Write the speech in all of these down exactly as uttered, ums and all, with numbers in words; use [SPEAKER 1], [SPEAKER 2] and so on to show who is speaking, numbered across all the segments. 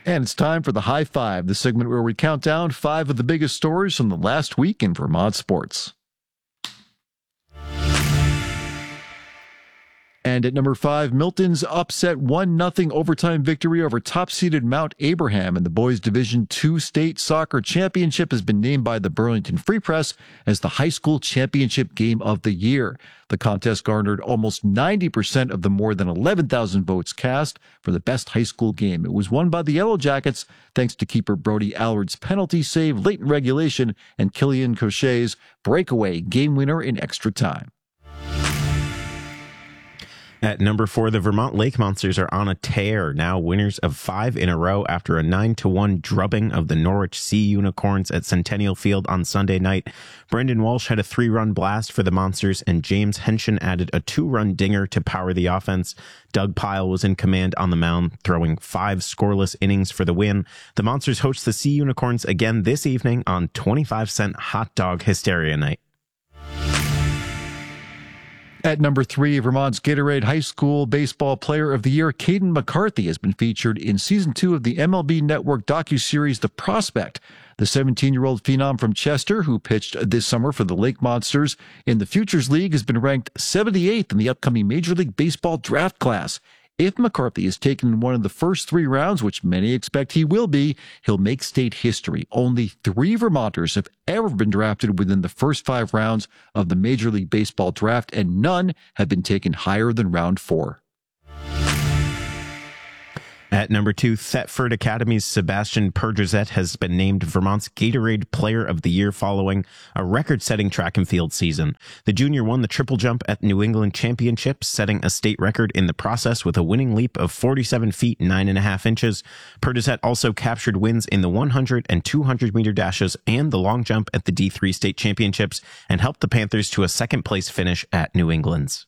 [SPEAKER 1] And it's time for the High Five, the segment where we count down five of the biggest stories from the last week in Vermont sports. And at number five, Milton's upset one nothing overtime victory over top-seeded Mount Abraham in the boys' Division two state soccer championship has been named by the Burlington Free Press as the high school championship game of the year. The contest garnered almost ninety percent of the more than eleven thousand votes cast for the best high school game. It was won by the Yellow Jackets thanks to keeper Brody Allard's penalty save late in regulation and Killian Cochet's breakaway game winner in extra time.
[SPEAKER 2] At number four, the Vermont Lake Monsters are on a tear, now winners of five in a row after a nine to one drubbing of the Norwich Sea Unicorns at Centennial Field on Sunday night. Brendan Walsh had a three-run blast for the Monsters, and James Henshin added a two-run dinger to power the offense. Doug Pyle was in command on the mound, throwing five scoreless innings for the win. The Monsters host the Sea Unicorns again this evening on twenty-five cent hot dog hysteria night.
[SPEAKER 1] At number three, Vermont's Gatorade High School Baseball Player of the Year, Caden McCarthy, has been featured in season two of the M L B Network docuseries The Prospect. The seventeen-year-old phenom from Chester, who pitched this summer for the Lake Monsters in the Futures League, has been ranked seventy-eighth in the upcoming Major League Baseball draft class. If McCarthy is taken in one of the first three rounds, which many expect he will be, he'll make state history. Only three Vermonters have ever been drafted within the first five rounds of the Major League Baseball draft, and none have been taken higher than round four.
[SPEAKER 2] At number two, Thetford Academy's Sebastian Perdrizet has been named Vermont's Gatorade Player of the Year following a record-setting track and field season. The junior won the triple jump at New England Championships, setting a state record in the process with a winning leap of forty-seven feet nine and a half inches. Perdrizet also captured wins in the one hundred and two hundred meter dashes and the long jump at the D three state championships and helped the Panthers to a second place finish at New England's.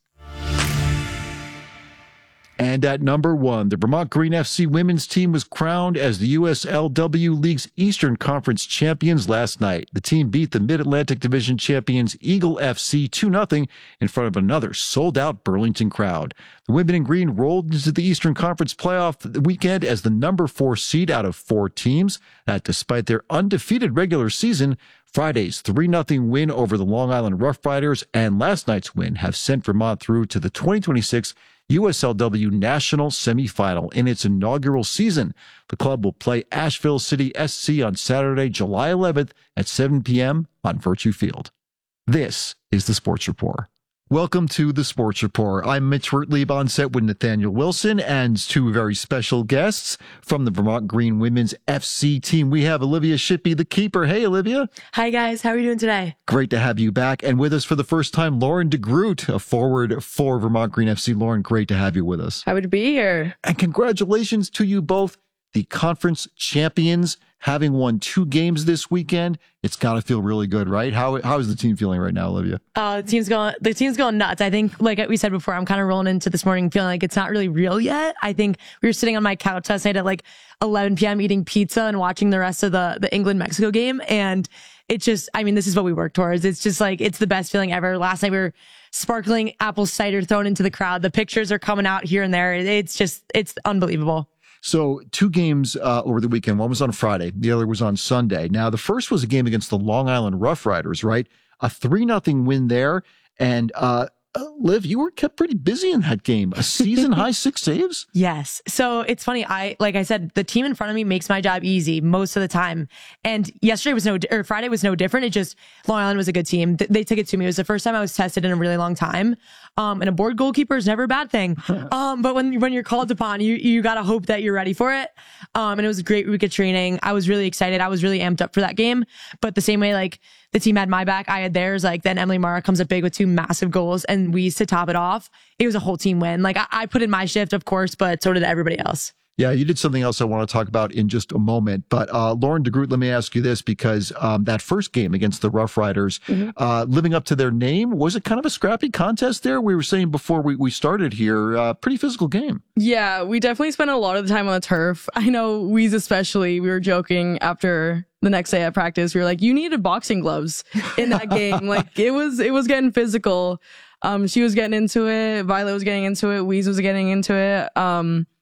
[SPEAKER 1] And at number one, the Vermont Green F C women's team was crowned as the U S L W League's Eastern Conference champions last night. The team beat the Mid-Atlantic Division champions Eagle F C two nothing in front of another sold-out Burlington crowd. The women in green rolled into the Eastern Conference playoff weekend as the number four seed out of four teams. That despite their undefeated regular season, Friday's three nothing win over the Long Island Rough Riders and last night's win have sent Vermont through to the twenty twenty-six U S L W National Semifinal in its inaugural season. The club will play Asheville City S C on Saturday, July eleventh at seven p.m. on Virtue Field. This is the Sports Report. Welcome to the Sports Report. I'm Mitch Wertlieb on set with Nathaniel Wilson and two very special guests from the Vermont Green Women's F C team. We have Olivia Shippey, the keeper. Hey, Olivia.
[SPEAKER 3] Hi, guys. How are you doing today?
[SPEAKER 1] Great to have you back. And with us for the first time, Lauren DeGroot, a forward for Vermont Green F C. Lauren, great to have you with us.
[SPEAKER 4] Happy to be here.
[SPEAKER 1] And congratulations to you both, the conference champions, having won two games this weekend. It's got to feel really good, right? How How is the team feeling right now, Olivia?
[SPEAKER 3] Uh, the team's going, the team's going nuts. I think, like we said before, I'm kind of rolling into this morning feeling like it's not really real yet. I think we were sitting on my couch last night at like eleven p.m. eating pizza and watching the rest of the, the England-Mexico game. And it's just, I mean, this is what we work towards. It's just like, it's the best feeling ever. Last night we were sparkling apple cider thrown into the crowd. The pictures are coming out here and there. It's just, it's unbelievable.
[SPEAKER 1] So two games uh, over the weekend. One was on Friday. The other was on Sunday. Now, the first was a game against the Long Island Rough Riders, right? A three nothing win there. And uh, Liv, you were kept pretty busy in that game. A season high six saves?
[SPEAKER 3] Yes. So it's funny. I, like I said, the team in front of me makes my job easy most of the time. And yesterday was no, or Friday was no different. It just, Long Island was a good team. They took it to me. It was the first time I was tested in a really long time. Um, and a board goalkeeper is never a bad thing. Um, but when, when you're called upon, you, you gotta hope that you're ready for it. Um, and it was a great week of training. I was really excited. I was really amped up for that game. But the same way, like, the team had my back, I had theirs. Like, then Emily Mara comes up big with two massive goals and we used to top it off. It was a whole team win. Like, I, I put in my shift, of course, but so did everybody else.
[SPEAKER 1] Yeah, you did something else I want to talk about in just a moment. But uh, Lauren DeGroot, let me ask you this, because um, that first game against the Rough Riders, mm-hmm. uh, living up to their name, was it kind of a scrappy contest there? We were saying before we, we started here, uh, pretty physical game.
[SPEAKER 4] Yeah, we definitely spent a lot of the time on the turf. I know Weeze especially, we were joking after the next day at practice. We were like, you needed boxing gloves in that game. Like, it was, it was getting physical. Um, she was getting into it. Violet was getting into it. Weeze was getting into it. Um,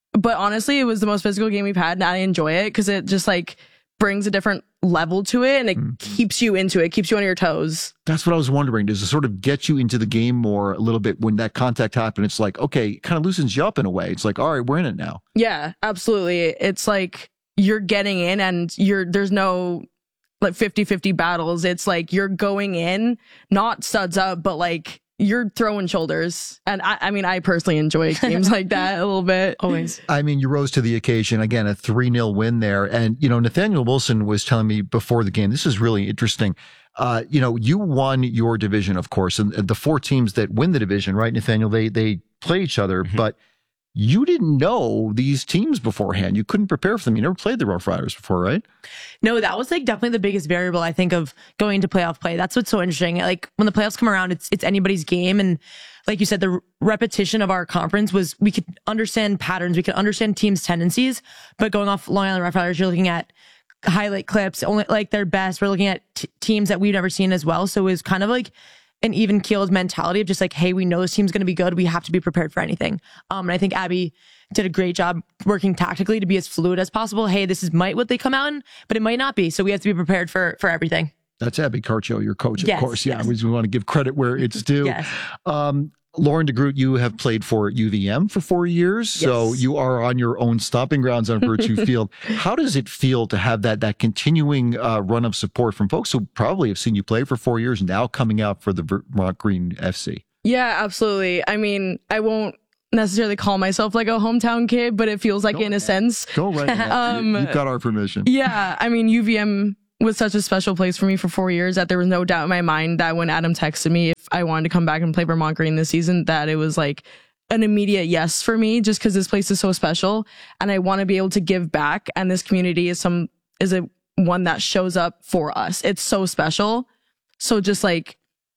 [SPEAKER 4] but honestly, it was the most physical game we've had, and I enjoy it because it just like brings a different level to it, and it mm-hmm. keeps you into it, keeps you on your toes.
[SPEAKER 1] That's what I was wondering. Does it sort of get you into the game more a little bit when that contact happened? It's like, okay, it kind of loosens you up in a way. It's like, all right, we're in it now.
[SPEAKER 4] Yeah, absolutely. It's like you're getting in, and you're there's no like fifty-fifty battles. It's like you're going in, not studs up, but like you're throwing shoulders. And I, I mean, I personally enjoy games like that a little bit.
[SPEAKER 3] Always.
[SPEAKER 1] I mean, you rose to the occasion. Again, a three nil win there. And, you know, Nathaniel Wilson was telling me before the game, this is really interesting. Uh, you know, you won your division, of course, and the four teams that win the division, right, Nathaniel, they, they play each other, mm-hmm. but you didn't know these teams beforehand. You couldn't prepare for them. You never played the Rough Riders before, right?
[SPEAKER 3] No, that was like definitely the biggest variable, I think, of going into playoff play. That's what's so interesting. Like when the playoffs come around, it's it's anybody's game. And like you said, the repetition of our conference was we could understand patterns. We could understand teams' tendencies. But going off Long Island Rough Riders, you're looking at highlight clips, only like their best. We're looking at t- teams that we've never seen as well. So it was kind of like an even keeled mentality of just like, hey, we know this team's going to be good. We have to be prepared for anything. Um, and I think Abby did a great job working tactically to be as fluid as possible. Hey, this is might what they come out in, but it might not be. So we have to be prepared for for everything.
[SPEAKER 1] That's Abby Carcho, your coach, of
[SPEAKER 3] yes,
[SPEAKER 1] course. Yeah,
[SPEAKER 3] yes.
[SPEAKER 1] we, we want to give credit where it's due.
[SPEAKER 3] Yes.
[SPEAKER 1] Um, Lauren DeGroot, you have played for U V M for four years,
[SPEAKER 3] yes.
[SPEAKER 1] so you are on your own stomping grounds on Virtue Field. How does it feel to have that that continuing uh, run of support from folks who probably have seen you play for four years, now coming out for the Vermont Green F C?
[SPEAKER 4] Yeah, absolutely. I mean, I won't necessarily call myself like a hometown kid, but it feels like
[SPEAKER 1] Go
[SPEAKER 4] in
[SPEAKER 1] ahead.
[SPEAKER 4] a sense.
[SPEAKER 1] Go right ahead. um, You've got our permission.
[SPEAKER 4] Yeah, I mean, U V M was such a special place for me for four years that there was no doubt in my mind that when Adam texted me if I wanted to come back and play Vermont Green this season, that it was like an immediate yes for me, just because this place is so special and I want to be able to give back. And this community is some is a one that shows up for us. It's so special. So just like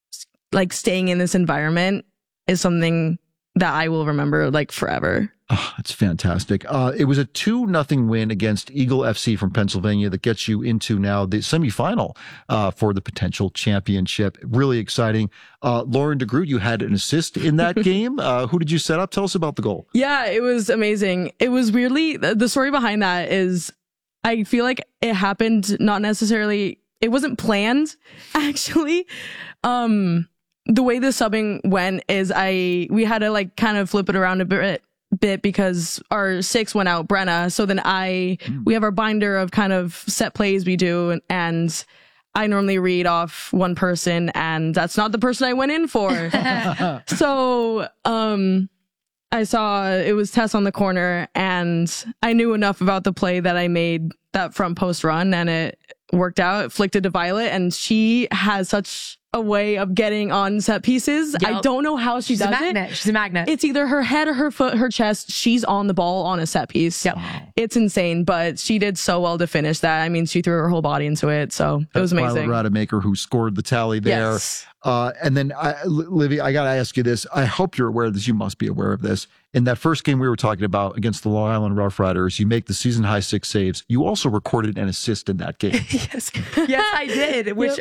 [SPEAKER 4] like staying in this environment is something that I will remember like forever.
[SPEAKER 1] Oh, it's fantastic. Uh, it was a two nothing win against Eagle F C from Pennsylvania that gets you into now the semifinal uh, for the potential championship. Really exciting. Uh, Lauren DeGroot, you had an assist in that game. Uh, who did you set up? Tell us about the goal.
[SPEAKER 4] Yeah, it was amazing. It was weirdly, the story behind that is I feel like it happened not necessarily, it wasn't planned actually. Um, the way the subbing went is I, we had to like kind of flip it around a bit. bit because our six went out, Brenna. So then I, mm. we have our binder of kind of set plays we do. And, and I normally read off one person and that's not the person I went in for. So, um, I saw it was Tess on the corner and I knew enough about the play that I made that front post run and it worked out. It flicked it to Violet and she has such a way of getting on set pieces. Yep. I don't know how she
[SPEAKER 3] She's
[SPEAKER 4] does
[SPEAKER 3] a magnet.
[SPEAKER 4] it.
[SPEAKER 3] She's a magnet.
[SPEAKER 4] It's either her head or her foot, her chest. She's on the ball on a set piece.
[SPEAKER 3] Yep.
[SPEAKER 4] It's insane, but she did so well to finish that. I mean, she threw her whole body into it. So it
[SPEAKER 1] That's
[SPEAKER 4] was amazing.
[SPEAKER 1] Violet Rademacher who scored the tally there.
[SPEAKER 4] Yes.
[SPEAKER 1] Uh, and then, I, Livy, I got to ask you this. I hope you're aware of this. You must be aware of this. In that first game we were talking about against the Long Island Rough Riders, you make the season high six saves. You also recorded an assist in that game.
[SPEAKER 3] yes. Yes, I did, which... Yep.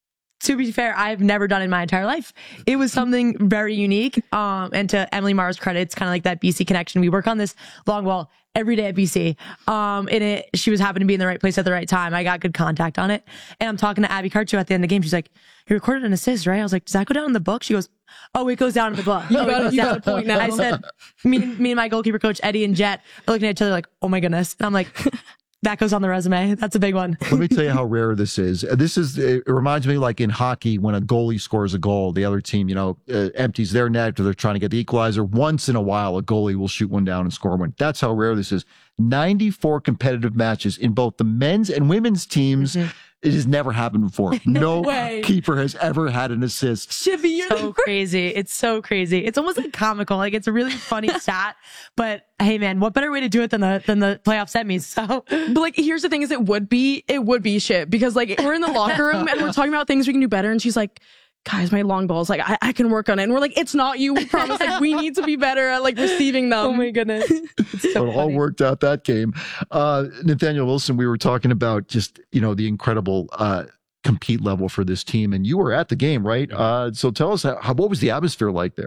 [SPEAKER 3] To be fair, I've never done in my entire life. It was something very unique. Um, and to Emily Marr's credit, it's kind of like that B C connection. We work on this long ball every day at B C. Um, and it, she was happened to be in the right place at the right time. I got good contact on it. And I'm talking to Abby Carcho at the end of the game. She's like, you recorded an assist, right? I was like, does that go down in the book? She goes, oh, it goes down in the book.
[SPEAKER 4] You
[SPEAKER 3] oh,
[SPEAKER 4] got,
[SPEAKER 3] it goes
[SPEAKER 4] you
[SPEAKER 3] down.
[SPEAKER 4] got a point now.
[SPEAKER 3] I said, me, me and my goalkeeper coach, Eddie and Jet, are looking at each other like, oh my goodness. And I'm like, that goes on the resume. That's a big one.
[SPEAKER 1] Let me tell you how rare this is. This is, it reminds me like in hockey, when a goalie scores a goal, the other team, you know, uh, empties their net or they're trying to get the equalizer. Once in a while, a goalie will shoot one down and score one. That's how rare this is. ninety-four competitive matches in both the men's and women's teams. Mm-hmm. It has never happened before. No, no keeper has ever had an assist.
[SPEAKER 3] Shivy, you're so crazy. It's so crazy. It's almost like comical. Like it's a really funny stat. But hey, man, what better way to do it than the than the playoff semis? So,
[SPEAKER 4] but like, here's the thing: is it would be it would be shit because like we're in the locker room and we're talking about things we can do better, and she's like, guys, my long balls, like I, I can work on it. And we're like, it's not you. We promise. Like we need to be better at like receiving them.
[SPEAKER 3] Oh my goodness.
[SPEAKER 1] It's so it all worked out that game. Uh, Nathaniel Wilson, we were talking about just, you know, the incredible uh, compete level for this team. And you were at the game, right? Uh, so tell us, how, what was the atmosphere like there?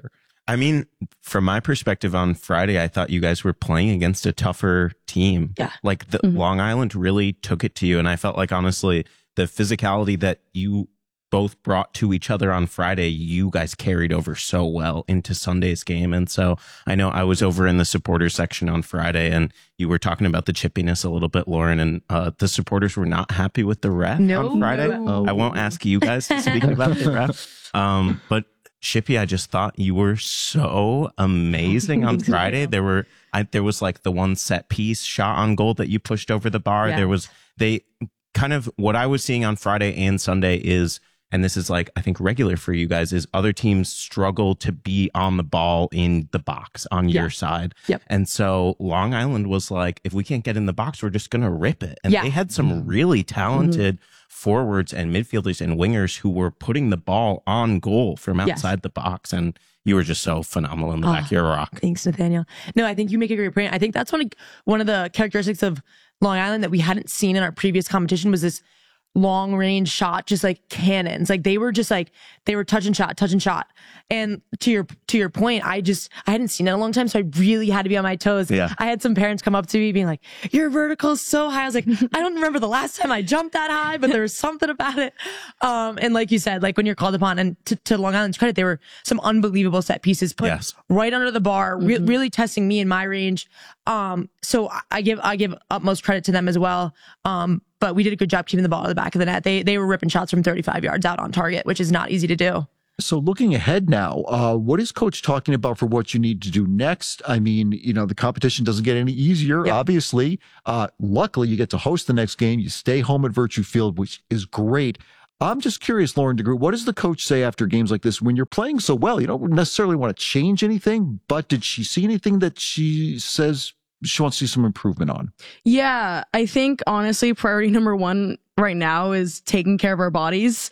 [SPEAKER 2] I mean, from my perspective on Friday, I thought you guys were playing against a tougher team.
[SPEAKER 3] Yeah.
[SPEAKER 2] Like the
[SPEAKER 4] Mm-hmm.
[SPEAKER 2] Long Island really took it to you. And I felt like, honestly, the physicality that you both brought to each other on Friday, you guys carried over so well into Sunday's game. And so I know I was over in the supporters section on Friday and you were talking about the chippiness a little bit, Lauren, and uh, the supporters were not happy with the ref
[SPEAKER 3] No,
[SPEAKER 2] on Friday.
[SPEAKER 3] no.
[SPEAKER 2] I won't ask you guys to speak about the ref. Um, but Shippy, I just thought you were so amazing on Friday. There were, I, there was like the one set piece shot on goal that you pushed over the bar.
[SPEAKER 3] Yeah.
[SPEAKER 2] There was, they kind of, what I was seeing on Friday and Sunday is, and this is like, I think regular for you guys, is other teams struggle to be on the ball in the box on
[SPEAKER 3] Yeah.
[SPEAKER 2] your side.
[SPEAKER 3] Yep.
[SPEAKER 2] And so Long Island was like, if we can't get in the box, we're just going to rip it. And
[SPEAKER 3] Yeah.
[SPEAKER 2] they had some really talented forwards and midfielders and wingers who were putting the ball on goal from
[SPEAKER 3] Yes.
[SPEAKER 2] outside the box. And you were just so phenomenal in the
[SPEAKER 3] Oh,
[SPEAKER 2] back of your rock.
[SPEAKER 3] Thanks, Nathaniel. No, I think you make a great point. I think that's one of, one of the characteristics of Long Island that we hadn't seen in our previous competition was this long range shot, just like cannons. Like they were just like, they were touch and shot, touch and shot. And to your, to your point, I just, I hadn't seen it in a long time. So I really had to be on my toes.
[SPEAKER 2] Yeah.
[SPEAKER 3] I had some parents come up to me being like, your vertical's so high. I was like, I don't remember the last time I jumped that high, but there was something about it. Um, and like you said, like when you're called upon, and to, to Long Island's credit, there were some unbelievable set pieces put
[SPEAKER 2] Yes.
[SPEAKER 3] right under the bar, re- really testing me in my range. Um, so I- I give, I give utmost credit to them as well. Um, but we did a good job keeping the ball at the back of the net. They, they were ripping shots from thirty-five yards out on target, which is not easy to do.
[SPEAKER 1] So looking ahead now, uh, what is coach talking about for what you need to do next? I mean, you know, the competition doesn't get any easier,
[SPEAKER 3] Yep.
[SPEAKER 1] obviously. Uh, luckily, you get to host the next game. You stay home at Virtue Field, which is great. I'm just curious, Lauren DeGroot, what does the coach say after games like this when you're playing so well? You don't necessarily want to change anything, but did she see anything that she says she wants to see some improvement on?
[SPEAKER 4] Yeah, I think honestly, priority number one right now is taking care of our bodies.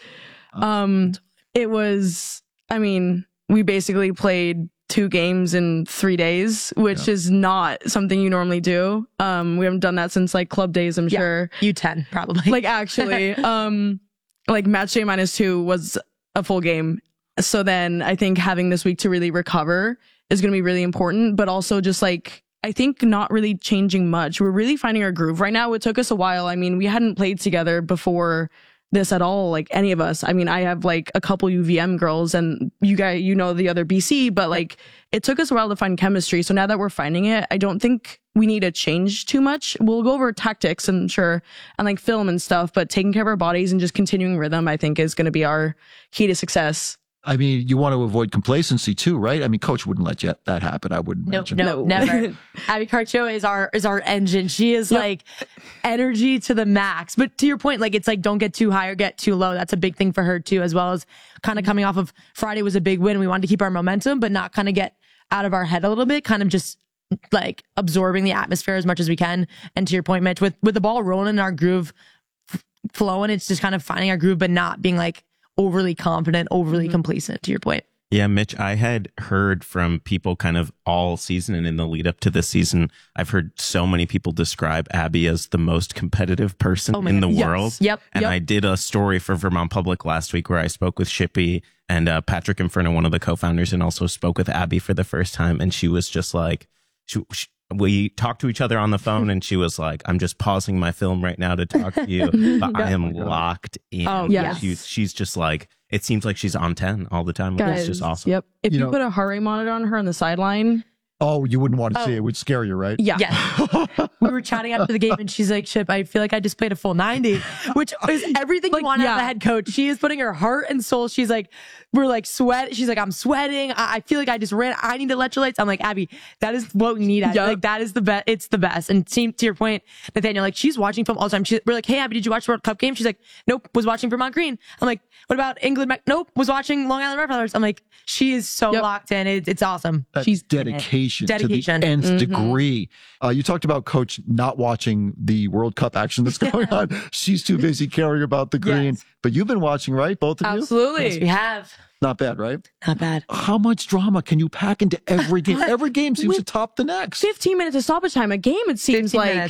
[SPEAKER 4] Um, it was, I mean, we basically played two games in three days, which
[SPEAKER 1] Yeah.
[SPEAKER 4] is not something you normally do. Um, we haven't done that since like club days, I'm
[SPEAKER 3] Yeah.
[SPEAKER 4] sure.
[SPEAKER 3] U ten, probably.
[SPEAKER 4] Like actually, um, like match day minus two was a full game. So then I think having this week to really recover is going to be really important, but also just like, I think not really changing much. We're really finding our groove right now. It took us a while. I mean, we hadn't played together before this at all, like any of us. I mean, I have like a couple U V M girls and you guys, you know, the other B C, but like it took us a while to find chemistry. So now that we're finding it, I don't think we need to change too much. We'll go over tactics and sure, and like film and stuff, but taking care of our bodies and just continuing rhythm, I think is going to be our key to success.
[SPEAKER 1] I mean, you want to avoid complacency too, right? I mean, coach wouldn't let you, that happen. I wouldn't
[SPEAKER 3] No,
[SPEAKER 1] imagine.
[SPEAKER 3] no,
[SPEAKER 4] No.
[SPEAKER 3] never. Abby Carcho is our is our engine. She is
[SPEAKER 4] Yep.
[SPEAKER 3] like energy to the max. But to your point, like it's like don't get too high or get too low. That's a big thing for her too, as well as kind of coming off of Friday was a big win. We wanted to keep our momentum, but not kind of get out of our head a little bit. Kind of just like absorbing the atmosphere as much as we can. And to your point, Mitch, with with the ball rolling in our groove, f- flowing, it's just kind of finding our groove, but not being like overly confident, overly complacent. To your point.
[SPEAKER 2] Yeah, Mitch, I had heard from people kind of all season and in the lead up to this season, I've heard so many people describe Abby as the most competitive person
[SPEAKER 3] Oh my
[SPEAKER 2] in the
[SPEAKER 3] God. Yes.
[SPEAKER 2] world.
[SPEAKER 3] Yep,
[SPEAKER 2] And
[SPEAKER 3] yep.
[SPEAKER 2] I did a story for Vermont Public last week where I spoke with Shippy and uh, Patrick Inferno, one of the co-founders, and also spoke with Abby for the first time. And she was just like, she, she, we talked to each other on the phone and she was like, I'm just pausing my film right now to talk to you, but I am locked in.
[SPEAKER 3] Oh,
[SPEAKER 4] yes.
[SPEAKER 2] She, she's just like, it seems like she's on ten all the time.
[SPEAKER 4] Guys,
[SPEAKER 2] It's just awesome.
[SPEAKER 4] Yep. If
[SPEAKER 1] You
[SPEAKER 4] you,
[SPEAKER 1] know-
[SPEAKER 4] put a heart rate monitor on her on the sideline,
[SPEAKER 1] Oh, you wouldn't want to see
[SPEAKER 3] Oh.
[SPEAKER 1] it. It would scare you, right?
[SPEAKER 4] yeah.
[SPEAKER 3] Yeah. We were chatting after the game and she's like, Chip, I feel like I just played a full ninety, which is everything
[SPEAKER 4] Like,
[SPEAKER 3] you want out of
[SPEAKER 4] yeah.
[SPEAKER 3] the head coach. She is putting her heart and soul. She's like, we're like sweat. She's like, I'm sweating. I, I feel like I just ran. I need electrolytes. I'm like, Abby, that is what we need. Abby.
[SPEAKER 4] Yup.
[SPEAKER 3] Like that is the best. It's the best. And team, to your point, Nathaniel, like she's watching film all the time. She, we're like, hey, Abby, did you watch the World Cup game? She's like, nope, was watching Vermont Green. I'm like, what about England? Mac- Nope, was watching Long Island Redflowers. I'm like, she is so
[SPEAKER 4] Yep.
[SPEAKER 3] locked in. It, it's awesome.
[SPEAKER 1] That's
[SPEAKER 3] She's
[SPEAKER 1] dedication,
[SPEAKER 3] Dedication.
[SPEAKER 1] to the nth
[SPEAKER 4] Mm-hmm.
[SPEAKER 1] degree. Uh, you talked about coach not watching the World Cup action that's going on. She's too busy caring about the green.
[SPEAKER 3] Yes.
[SPEAKER 1] But you've been watching, right? Both of you?
[SPEAKER 4] Absolutely.
[SPEAKER 3] Yes, we have.
[SPEAKER 1] Not bad, right?
[SPEAKER 3] Not bad.
[SPEAKER 1] How much drama can you pack into every game? Every game seems to top the next.
[SPEAKER 4] fifteen minutes of stoppage time a game, it seems
[SPEAKER 3] fifteen
[SPEAKER 4] like.
[SPEAKER 3] minutes.
[SPEAKER 1] Yeah.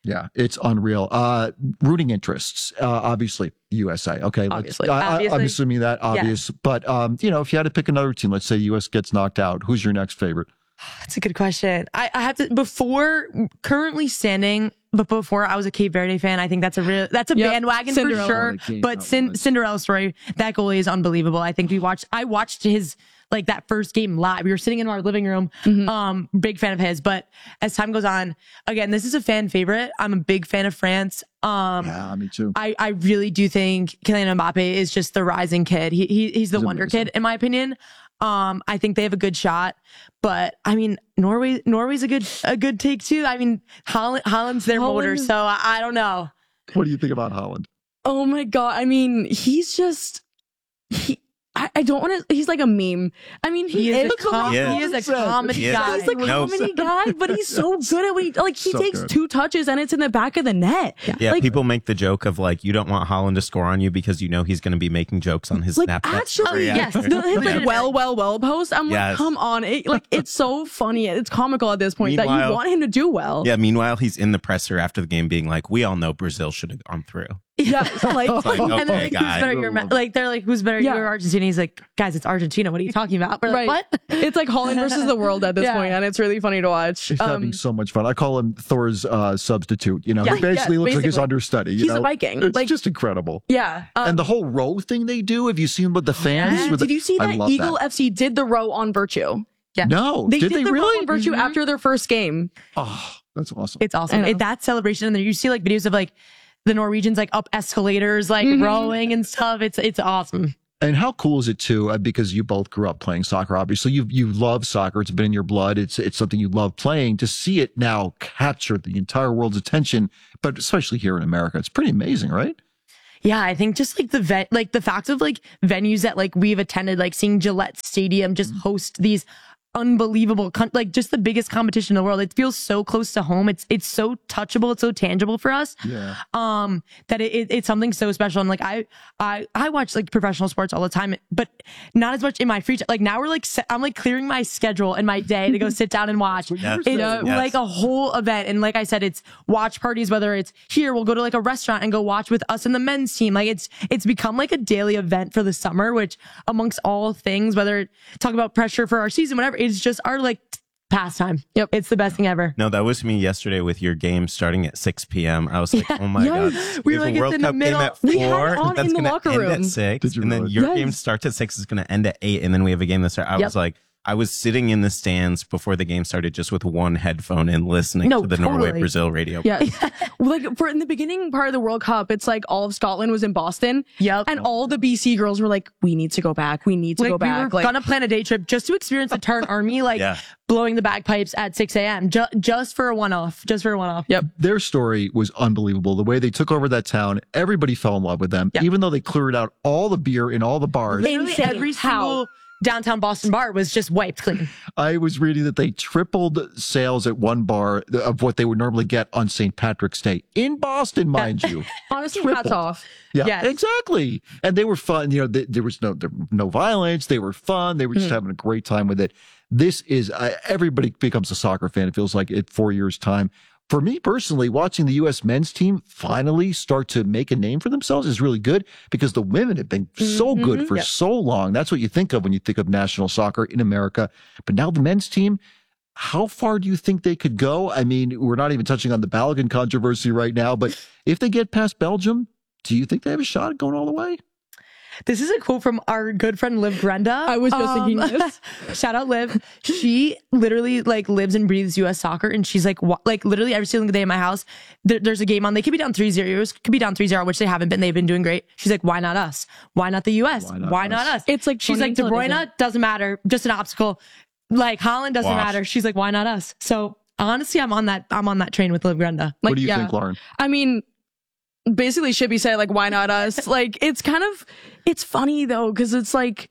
[SPEAKER 1] Yeah, it's unreal. Uh, rooting interests, uh, obviously, U S A. Okay, let's-
[SPEAKER 3] Obviously.
[SPEAKER 1] I, I, I'm
[SPEAKER 3] Obviously.
[SPEAKER 1] assuming that obvious. But um, you know, if you had to pick another team, let's say U S gets knocked out, who's your next favorite?
[SPEAKER 3] That's a good question. I, I have to before currently standing, but before I was a Cape Verde fan. I think that's a real that's a
[SPEAKER 4] Yep.
[SPEAKER 3] bandwagon
[SPEAKER 4] Cinderella.
[SPEAKER 3] for sure.
[SPEAKER 1] What a game
[SPEAKER 3] But
[SPEAKER 1] that
[SPEAKER 3] Cin-
[SPEAKER 1] was.
[SPEAKER 3] Cinderella story, that goalie is unbelievable. I think we watched. I watched his like that first game live. We were sitting in our living room.
[SPEAKER 4] Mm-hmm.
[SPEAKER 3] Um, big fan of his. But as time goes on, again, this is a fan favorite. I'm a big fan of France. Um,
[SPEAKER 1] Yeah, me too.
[SPEAKER 3] I, I really do think Kylian Mbappe is just the rising kid. He, he he's the
[SPEAKER 1] He's
[SPEAKER 3] wonder
[SPEAKER 1] amazing.
[SPEAKER 3] kid in my opinion. Um, I think they have a good shot, but I mean Norway Norway's a good a good take too. I mean Holland Holland's their
[SPEAKER 4] Holland
[SPEAKER 3] motor,
[SPEAKER 4] is-
[SPEAKER 3] so I, I don't know.
[SPEAKER 1] What do you think about Holland?
[SPEAKER 4] Oh my god! I mean, he's just he. I, I don't want to. He's like a meme. I mean, he,
[SPEAKER 3] He is
[SPEAKER 4] is
[SPEAKER 3] a com-
[SPEAKER 2] Yeah.
[SPEAKER 3] he is a
[SPEAKER 1] He is.
[SPEAKER 3] comedy
[SPEAKER 2] He is.
[SPEAKER 3] guy.
[SPEAKER 4] He's a
[SPEAKER 2] No.
[SPEAKER 4] comedy guy, but he's so good at what he like. He
[SPEAKER 1] So
[SPEAKER 4] takes
[SPEAKER 1] good.
[SPEAKER 4] two touches and it's in the back of the net.
[SPEAKER 2] Yeah,
[SPEAKER 4] like,
[SPEAKER 2] people make the joke of like, you don't want Holland to score on you because you know he's going to be making jokes on his
[SPEAKER 4] like
[SPEAKER 2] Snapchat.
[SPEAKER 4] actually,
[SPEAKER 2] story
[SPEAKER 3] yes.
[SPEAKER 2] after.
[SPEAKER 4] the, his,
[SPEAKER 3] Yeah.
[SPEAKER 4] like well, well, well post. I'm
[SPEAKER 2] Yes.
[SPEAKER 4] like, come on, it, like it's so funny. It's comical at this point that
[SPEAKER 2] Meanwhile-
[SPEAKER 4] you want him to do well.
[SPEAKER 2] Yeah, meanwhile, he's in the presser after the game being like, we all know Brazil should have gone through.
[SPEAKER 4] yeah. Like,
[SPEAKER 2] like,
[SPEAKER 3] and
[SPEAKER 2] okay,
[SPEAKER 3] then like, who's
[SPEAKER 2] guy.
[SPEAKER 3] better? You're, like they're like, who's better?
[SPEAKER 4] Yeah.
[SPEAKER 3] You're Argentina. He's like, guys, it's Argentina. What are you talking about? We're
[SPEAKER 4] right.
[SPEAKER 3] like, what?
[SPEAKER 4] It's like Holland versus the world at this
[SPEAKER 3] Yeah.
[SPEAKER 4] point, and it's really funny to watch.
[SPEAKER 1] He's having
[SPEAKER 4] Um,
[SPEAKER 1] so much fun. I call him Thor's uh, substitute. You know,
[SPEAKER 3] Yeah,
[SPEAKER 1] he basically
[SPEAKER 4] yeah,
[SPEAKER 1] looks like his
[SPEAKER 4] basically.
[SPEAKER 1] understudy. You
[SPEAKER 4] He's a
[SPEAKER 1] know?
[SPEAKER 4] Viking.
[SPEAKER 1] It's
[SPEAKER 4] Like-
[SPEAKER 1] just incredible.
[SPEAKER 4] yeah. Um,
[SPEAKER 1] And the whole row thing they do. Have you seen what the fans?
[SPEAKER 3] Yeah.
[SPEAKER 1] with the-
[SPEAKER 4] did you see
[SPEAKER 1] I
[SPEAKER 4] that
[SPEAKER 1] love
[SPEAKER 4] Eagle
[SPEAKER 1] that.
[SPEAKER 4] F C did the row on Virtue?
[SPEAKER 1] No,
[SPEAKER 4] They
[SPEAKER 1] did,
[SPEAKER 4] did,
[SPEAKER 1] they
[SPEAKER 4] the row
[SPEAKER 1] really?
[SPEAKER 4] on Virtue
[SPEAKER 3] Mhm.
[SPEAKER 4] after their first game.
[SPEAKER 1] Oh, that's awesome.
[SPEAKER 3] It's awesome.
[SPEAKER 4] I know.
[SPEAKER 3] It, that celebration, and then you see like videos of like the Norwegians like up escalators, like
[SPEAKER 4] Mhm.
[SPEAKER 3] rowing and stuff. It's it's awesome.
[SPEAKER 1] And how cool is it too? uh, Because you both grew up playing soccer. Obviously, you you love soccer. It's been in your blood. It's it's something you love playing. To see it now capture the entire world's attention, but especially here in America, it's pretty amazing, right?
[SPEAKER 3] Yeah, I think just like the vet, like the fact of like venues that like we've attended, like seeing Gillette Stadium just host these unbelievable, con- like just the biggest competition in the world. It feels so close to home. It's it's so touchable. It's so tangible for us.
[SPEAKER 1] Yeah.
[SPEAKER 3] Um, that it, it it's something so special. And like I I I watch like professional sports all the time, but not as much in my free time. Like now we're like se- I'm like clearing my schedule and my day to go sit down and watch.
[SPEAKER 2] Yeah.
[SPEAKER 3] It's
[SPEAKER 2] Yes.
[SPEAKER 3] like a whole event. And like I said, it's watch parties, whether it's here, we'll go to like a restaurant and go watch with us and the men's team. Like it's, it's become like a daily event for the summer, which amongst all things, whether talk about pressure for our season, whatever, it's just our like pastime.
[SPEAKER 4] Yep.
[SPEAKER 3] It's the best thing ever.
[SPEAKER 2] No, that was me yesterday with your game starting at six p.m. I was like,
[SPEAKER 3] Yeah.
[SPEAKER 2] oh my
[SPEAKER 4] Yes.
[SPEAKER 2] God.
[SPEAKER 3] We
[SPEAKER 2] have
[SPEAKER 3] were
[SPEAKER 2] a
[SPEAKER 3] like, it's
[SPEAKER 2] World
[SPEAKER 3] in the
[SPEAKER 2] Cup game
[SPEAKER 3] middle.
[SPEAKER 2] at
[SPEAKER 4] We had it
[SPEAKER 2] four.
[SPEAKER 4] on
[SPEAKER 2] That's
[SPEAKER 4] in the
[SPEAKER 2] gonna
[SPEAKER 4] locker
[SPEAKER 2] end
[SPEAKER 4] room.
[SPEAKER 2] at six.
[SPEAKER 1] Did you
[SPEAKER 2] And then
[SPEAKER 1] really?
[SPEAKER 2] your
[SPEAKER 4] Yes.
[SPEAKER 2] game starts at six. It's going to end at eight. And then we have a game that starts. I
[SPEAKER 3] Yep.
[SPEAKER 2] was like, I was sitting in the stands before the game started just with one headphone and listening
[SPEAKER 3] No,
[SPEAKER 2] to the
[SPEAKER 3] totally.
[SPEAKER 2] Norway Brazil radio.
[SPEAKER 4] Yeah. Like for in the beginning part of the World Cup, it's like all of Scotland was in Boston.
[SPEAKER 3] Yep.
[SPEAKER 4] And all the B C girls were like, we need to go back. We need to
[SPEAKER 3] Like,
[SPEAKER 4] go
[SPEAKER 3] we
[SPEAKER 4] back.
[SPEAKER 3] were
[SPEAKER 4] Like,
[SPEAKER 3] gonna plan a day trip just to experience the Tartan Army, like
[SPEAKER 2] Yeah.
[SPEAKER 3] blowing the bagpipes at six a.m. Ju- just for a one-off, just for a one-off.
[SPEAKER 4] Yep.
[SPEAKER 1] Their story was unbelievable. The way they took over that town, everybody fell in love with them,
[SPEAKER 3] Yeah.
[SPEAKER 1] even though they cleared out all the beer in all the bars.
[SPEAKER 3] Literally
[SPEAKER 4] Insane.
[SPEAKER 3] every
[SPEAKER 4] How?
[SPEAKER 3] single downtown Boston bar was just wiped clean.
[SPEAKER 1] I was reading that they tripled sales at one bar of what they would normally get on Saint Patrick's Day in Boston, mind you.
[SPEAKER 4] honestly,
[SPEAKER 1] Tripled.
[SPEAKER 4] hats off.
[SPEAKER 1] Yeah,
[SPEAKER 3] Yes.
[SPEAKER 1] exactly. And they were fun. You know, th- there was no there, no violence. They were fun. They were just having a great time with it. This is uh, everybody becomes a soccer fan. It feels like in four years' time. For me personally, watching the U S men's team finally start to make a name for themselves is really good because the women have been so good for
[SPEAKER 3] Yep.
[SPEAKER 1] so long. That's what you think of when you think of national soccer in America. But now the men's team, how far do you think they could go? I mean, we're not even touching on the Balogun controversy right now, but if they get past Belgium, do you think they have a shot at going all the way?
[SPEAKER 3] This is a quote from our good friend Liv Grenda.
[SPEAKER 4] I was just thinking this.
[SPEAKER 3] Shout out Liv. She literally like lives and breathes U S soccer, and she's like, wa- like literally every single day in my house, there, there's a game on. They could be down three zeros, could be down three zero, which they haven't been. They've been doing great. She's like, why not us? Why not the U S?
[SPEAKER 1] Why
[SPEAKER 3] Why
[SPEAKER 1] not
[SPEAKER 3] not,
[SPEAKER 1] us?
[SPEAKER 3] us?
[SPEAKER 4] It's like
[SPEAKER 3] she's
[SPEAKER 4] twenty
[SPEAKER 3] like De Bruyne
[SPEAKER 4] television.
[SPEAKER 3] doesn't matter, just an obstacle. Like Holland doesn't
[SPEAKER 2] Wash.
[SPEAKER 3] matter. She's like, why not us? So honestly, I'm on that. I'm on that train with Liv Grenda.
[SPEAKER 4] Like,
[SPEAKER 1] what do you
[SPEAKER 4] yeah.
[SPEAKER 1] think, Lauren?
[SPEAKER 4] I mean, basically, Shippy said, like, why not us? Like, it's kind of, it's funny though, because it's like,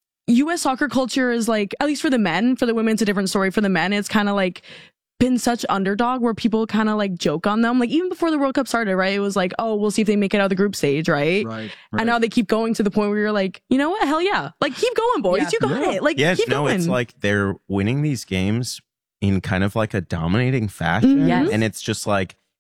[SPEAKER 4] U S soccer culture is like, at least for the men, for the women, it's a different story. For the men, it's kind of like been such underdog where people kind of like joke on them. Like, even before the World Cup started, right? It was like, oh, we'll see if they make it out of the group stage, right?
[SPEAKER 1] Right.
[SPEAKER 4] And now they keep going to the point where you're like, you know what? Hell yeah. Like, keep going, boys.
[SPEAKER 3] Yeah.
[SPEAKER 4] You got
[SPEAKER 1] Yeah.
[SPEAKER 4] it. Like,
[SPEAKER 2] Yeah,
[SPEAKER 4] keep
[SPEAKER 2] no,
[SPEAKER 4] going.
[SPEAKER 2] it's like they're winning these games in kind of like a dominating fashion.
[SPEAKER 3] Yes.
[SPEAKER 2] And it's just like,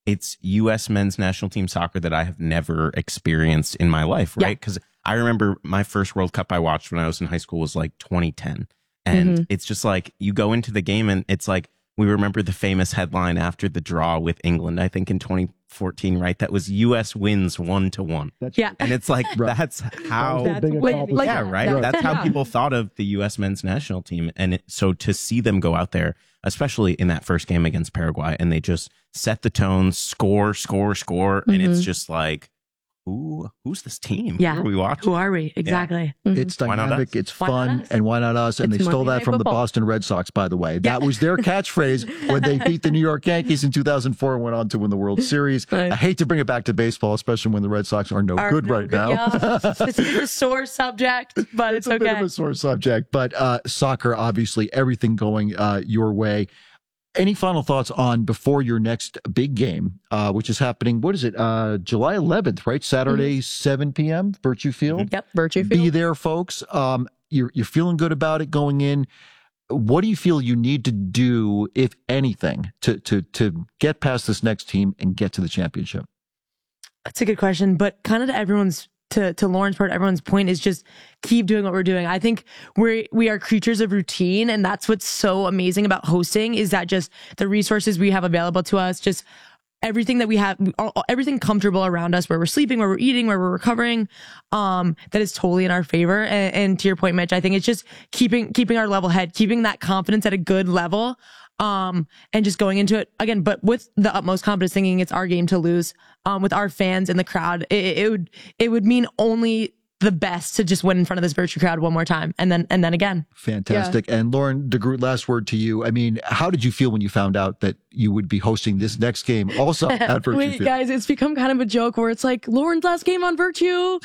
[SPEAKER 2] it's U S men's national team soccer that I have never experienced in my life, right? Because yeah. I remember my first World Cup I watched when I was in high school was like twenty ten. And mm-hmm. it's just like you go into the game and it's like we remember the famous headline after the draw with England, I think in twenty fourteen, right? That was U S wins one to one.
[SPEAKER 3] Yeah.
[SPEAKER 2] And it's like, right. that's how,
[SPEAKER 3] that's
[SPEAKER 2] like,
[SPEAKER 3] like,
[SPEAKER 2] yeah, right? That, that's how yeah. people thought of the U S men's national team. And it, so to see them go out there, especially in that first game against Paraguay, and they just set the tone, score, score, score. Mm-hmm. And it's just like, Who who's this team?
[SPEAKER 3] Yeah.
[SPEAKER 2] Who are we watching?
[SPEAKER 3] Who are we? Exactly.
[SPEAKER 1] Yeah. Mm-hmm. It's dynamic, it's why fun, and why not us? And it's they stole that from football. The Boston Red Sox, by the way. Yeah. That was their catchphrase when they beat the New York Yankees in two thousand four and went on to win the World Series. Right. I hate to bring it back to baseball, especially when the Red Sox are no are good no right good. now.
[SPEAKER 3] Yeah. This is a sore subject, but it's,
[SPEAKER 1] it's
[SPEAKER 3] okay.
[SPEAKER 1] a bit of a sore subject. But uh, soccer, obviously, everything going uh, your way. Any final thoughts on before your next big game, uh, which is happening, what is it, uh, July eleventh, right? Saturday, mm-hmm. seven p.m., Virtue Field?
[SPEAKER 3] Yep, Virtue Field.
[SPEAKER 1] Be there, folks. Um, you're, you're feeling good about it going in. What do you feel you need to do, if anything, to, to, to get past this next team and get to the championship?
[SPEAKER 3] That's a good question, but kind of to everyone's To, to Lauren's part, everyone's point is just keep doing what we're doing. I think we we are creatures of routine, and that's what's so amazing about hosting is that just the resources we have available to us, just everything that we have, everything comfortable around us, where we're sleeping, where we're eating, where we're recovering, um, that is totally in our favor. And, and to your point, Mitch, I think it's just keeping keeping our level head, keeping that confidence at a good level. Um, and just going into it again, but with the utmost confidence, thinking it's our game to lose, um, with our fans in the crowd, it, it would, it would mean only the best to just win in front of this Virtue crowd one more time. And then, and then again.
[SPEAKER 1] Fantastic. Yeah. And Lauren de Groot, last word to you. I mean, how did you feel when you found out that you would be hosting this next game also at Virtue
[SPEAKER 4] Wait,
[SPEAKER 1] Field?
[SPEAKER 4] Guys, it's become kind of a joke where it's like, Lauren's last game on Virtue.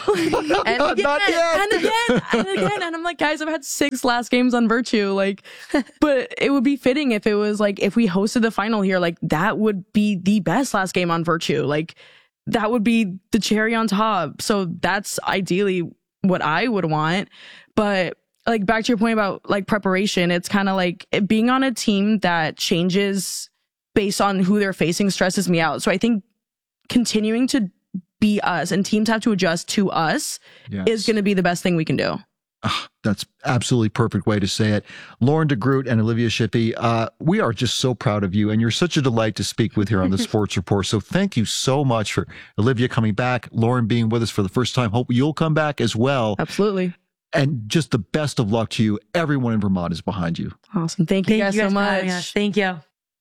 [SPEAKER 4] and again,
[SPEAKER 1] Not yet.
[SPEAKER 4] and again, and again. And I'm like, guys, I've had six last games on Virtue. Like, but it would be fitting if it was like, if we hosted the final here, like that would be the best last game on Virtue. Like, that would be the cherry on top. So that's ideally what I would want. But like back to your point about like preparation, it's kind of like being on a team that changes based on who they're facing stresses me out. So I think continuing to be us and teams have to adjust to us yes. is going to be the best thing we can do.
[SPEAKER 1] Oh, that's absolutely perfect way to say it. Lauren de Groot and Olivia Shippey, uh, we are just so proud of you, and you're such a delight to speak with here on the Sports Report. So thank you so much for Olivia coming back, Lauren being with us for the first time. Hope you'll come back as well.
[SPEAKER 4] Absolutely.
[SPEAKER 1] And just the best of luck to you. Everyone in Vermont is behind you.
[SPEAKER 4] Awesome. Thank you,
[SPEAKER 3] Thank
[SPEAKER 4] guys,
[SPEAKER 3] you guys
[SPEAKER 4] so
[SPEAKER 3] for having
[SPEAKER 4] much.
[SPEAKER 3] us. Thank you.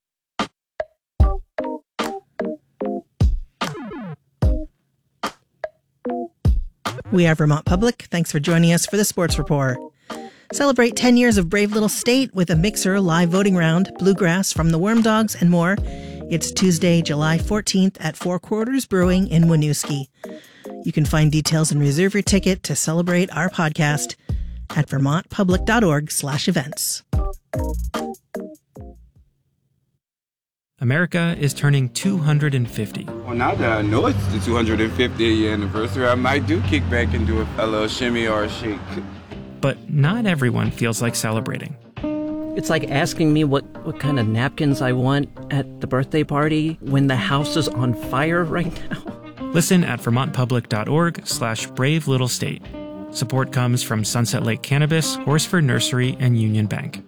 [SPEAKER 5] We are Vermont Public. Thanks for joining us for the Sports Report. Celebrate ten years of Brave Little State with a mixer live voting round, bluegrass from the Worm Dogs, and more. It's Tuesday, July fourteenth at Four Quarters Brewing in Winooski. You can find details and reserve your ticket to celebrate our podcast at vermontpublic.org slash events.
[SPEAKER 6] America is turning two hundred fifty.
[SPEAKER 7] Well, now that I know it's the two hundred fiftieth year anniversary, I might do kick back and do a, a little shimmy or a shake.
[SPEAKER 6] But not everyone feels like celebrating.
[SPEAKER 8] It's like asking me what, what kind of napkins I want at the birthday party when the house is on fire right now.
[SPEAKER 6] Listen at vermontpublic.org slash brave little state. Support comes from Sunset Lake Cannabis, Horsford Nursery, and Union Bank.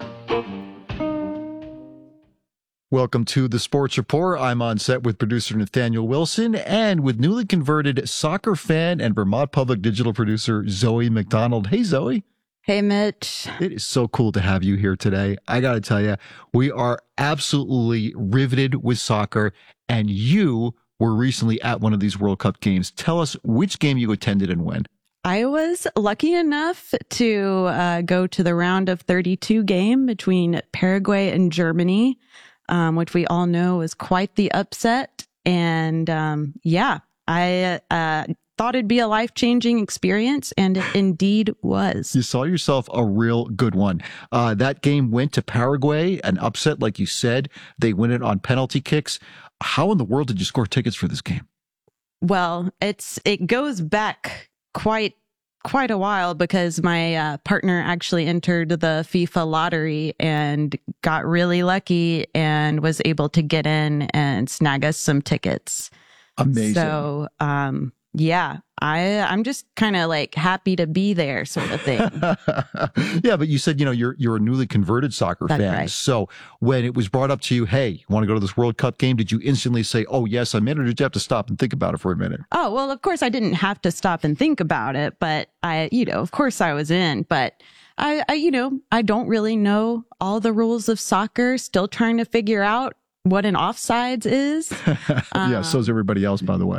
[SPEAKER 1] Welcome to the Sports Report. I'm on set with producer Nathaniel Wilson and with newly converted soccer fan and Vermont Public digital producer Zoe McDonald. Hey, Zoe.
[SPEAKER 9] Hey, Mitch.
[SPEAKER 1] It is so cool to have you here today. I got to tell you, we are absolutely riveted with soccer, and you were recently at one of these World Cup games. Tell us which game you attended and when.
[SPEAKER 9] I was lucky enough to uh, go to the round of thirty-two game between Paraguay and Germany, um, which we all know was quite the upset. And um, yeah, I uh, thought it'd be a life-changing experience, and it indeed was.
[SPEAKER 1] You saw yourself a real good one. Uh, that game went to Paraguay, an upset, like you said. They win it on penalty kicks. How in the world did you score tickets for this game?
[SPEAKER 9] Well, it's it goes back quite quite a while because my uh, partner actually entered the FIFA lottery and got really lucky and was able to get in and snag us some tickets.
[SPEAKER 1] Amazing.
[SPEAKER 9] So, um, yeah, I, I'm just kind of like happy to be there sort of thing.
[SPEAKER 1] Yeah, but you said, you know, you're you're a newly converted soccer
[SPEAKER 9] That's
[SPEAKER 1] fan.
[SPEAKER 9] right.
[SPEAKER 1] So when it was brought up to you, hey, you want to go to this World Cup game? Did you instantly say, oh, yes, I'm in, or did you have to stop and think about it for a minute?
[SPEAKER 9] Oh, well, of course I didn't have to stop and think about it, but I, you know, of course I was in, but I, I, you know, I don't really know all the rules of soccer, still trying to figure out what an offsides is.
[SPEAKER 1] Yeah, so is everybody else, by the way.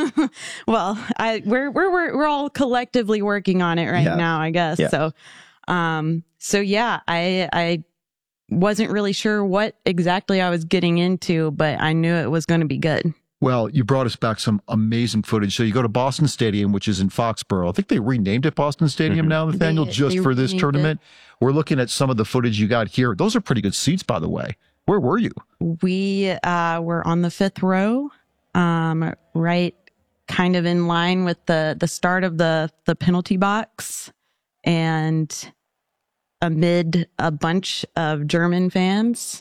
[SPEAKER 9] Well, I we're we're we're we're all collectively working on it right
[SPEAKER 2] Yeah.
[SPEAKER 9] now, I guess.
[SPEAKER 2] Yeah.
[SPEAKER 9] So, um, so yeah, I I wasn't really sure what exactly I was getting into, but I knew it was going to be good.
[SPEAKER 1] Well, you brought us back some amazing footage. So you go to Boston Stadium, which is in Foxborough. I think they renamed it Boston Stadium
[SPEAKER 2] Mm-hmm.
[SPEAKER 1] now, Nathaniel,
[SPEAKER 9] They-
[SPEAKER 1] just
[SPEAKER 9] they
[SPEAKER 1] for this
[SPEAKER 9] renamed
[SPEAKER 1] tournament. We're looking at some of the footage you got here. Those are pretty good seats, by the way. Where were you?
[SPEAKER 9] We uh, were on the fifth row, um, right, kind of in line with the the start of the the penalty box, and amid a bunch of German fans.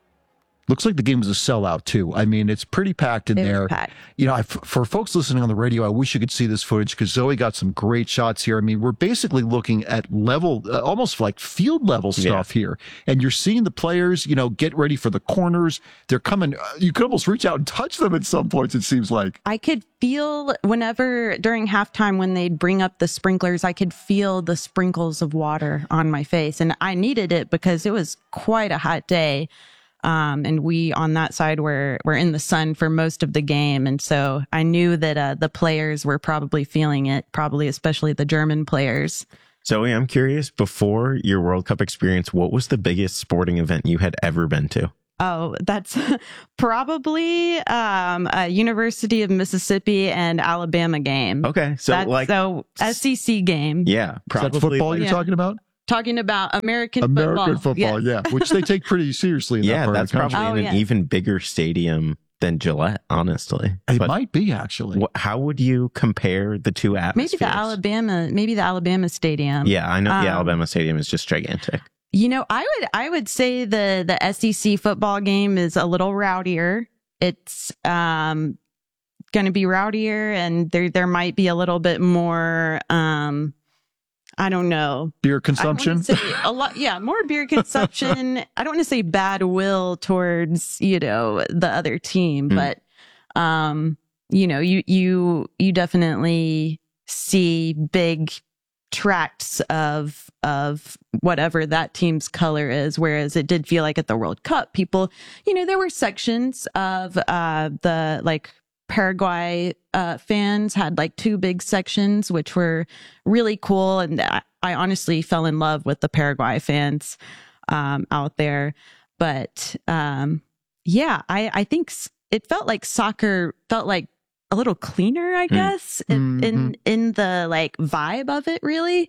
[SPEAKER 1] Looks like the game was a sellout, too. I mean, it's pretty packed in
[SPEAKER 9] It was
[SPEAKER 1] there.
[SPEAKER 9] packed.
[SPEAKER 1] You know, I, for folks listening on the radio, I wish you could see this footage because Zoe got some great shots here. I mean, we're basically looking at level, uh, almost like field level stuff here. And you're seeing the players, you know, get ready for the corners. They're coming. Uh, you could almost reach out and touch them at some points, it seems like.
[SPEAKER 9] I could feel whenever during halftime when they'd bring up the sprinklers, I could feel the sprinkles of water on my face. And I needed it because it was quite a hot day. Um, and we on that side were, were in the sun for most of the game. And so I knew that uh, the players were probably feeling it, probably especially the German players.
[SPEAKER 2] Zoe, I'm curious, before your World Cup experience, what was the biggest sporting event you had ever been to?
[SPEAKER 9] Oh, that's probably um, a University of Mississippi and Alabama game.
[SPEAKER 2] Okay, so
[SPEAKER 9] That's,
[SPEAKER 2] like,
[SPEAKER 9] so S E C game.
[SPEAKER 2] yeah,
[SPEAKER 1] Is that
[SPEAKER 2] probably
[SPEAKER 1] football
[SPEAKER 2] like-
[SPEAKER 1] you're
[SPEAKER 9] Yeah.
[SPEAKER 1] talking about?
[SPEAKER 9] Talking about American,
[SPEAKER 1] American
[SPEAKER 9] football.
[SPEAKER 1] football,
[SPEAKER 9] Yes.
[SPEAKER 1] yeah, which they take pretty seriously in that
[SPEAKER 2] yeah,
[SPEAKER 1] part
[SPEAKER 2] that's
[SPEAKER 1] of the country.
[SPEAKER 2] probably in
[SPEAKER 9] Oh,
[SPEAKER 2] an
[SPEAKER 9] yeah.
[SPEAKER 2] even bigger stadium than Gillette, honestly.
[SPEAKER 1] It
[SPEAKER 2] But
[SPEAKER 1] might be, actually.
[SPEAKER 2] wh- how would you compare the two
[SPEAKER 9] Maybe
[SPEAKER 2] atmospheres?
[SPEAKER 9] the Alabama, maybe the Alabama stadium.
[SPEAKER 2] Yeah, I know the
[SPEAKER 9] Um,
[SPEAKER 2] Alabama Stadium is just gigantic.
[SPEAKER 9] You know, I would I would say the the S E C football game is a little rowdier. It's um going to be rowdier, and there there might be a little bit more. Um, I don't know.
[SPEAKER 1] Beer
[SPEAKER 9] I
[SPEAKER 1] consumption?
[SPEAKER 9] don't wanna say a lot, yeah, more beer consumption. I don't want to say bad will towards, you know, the other team,
[SPEAKER 2] Mm.
[SPEAKER 9] but um, you know, you you you definitely see big tracts of of whatever that team's color is, whereas it did feel like at the World Cup, people, you know, there were sections of uh the like Paraguay uh, fans had like two big sections, which were really cool. And I, I honestly fell in love with the Paraguay fans um, out there. But um, yeah, I, I think s- it felt like soccer felt like a little cleaner, I guess, in, in in the like vibe of it, really.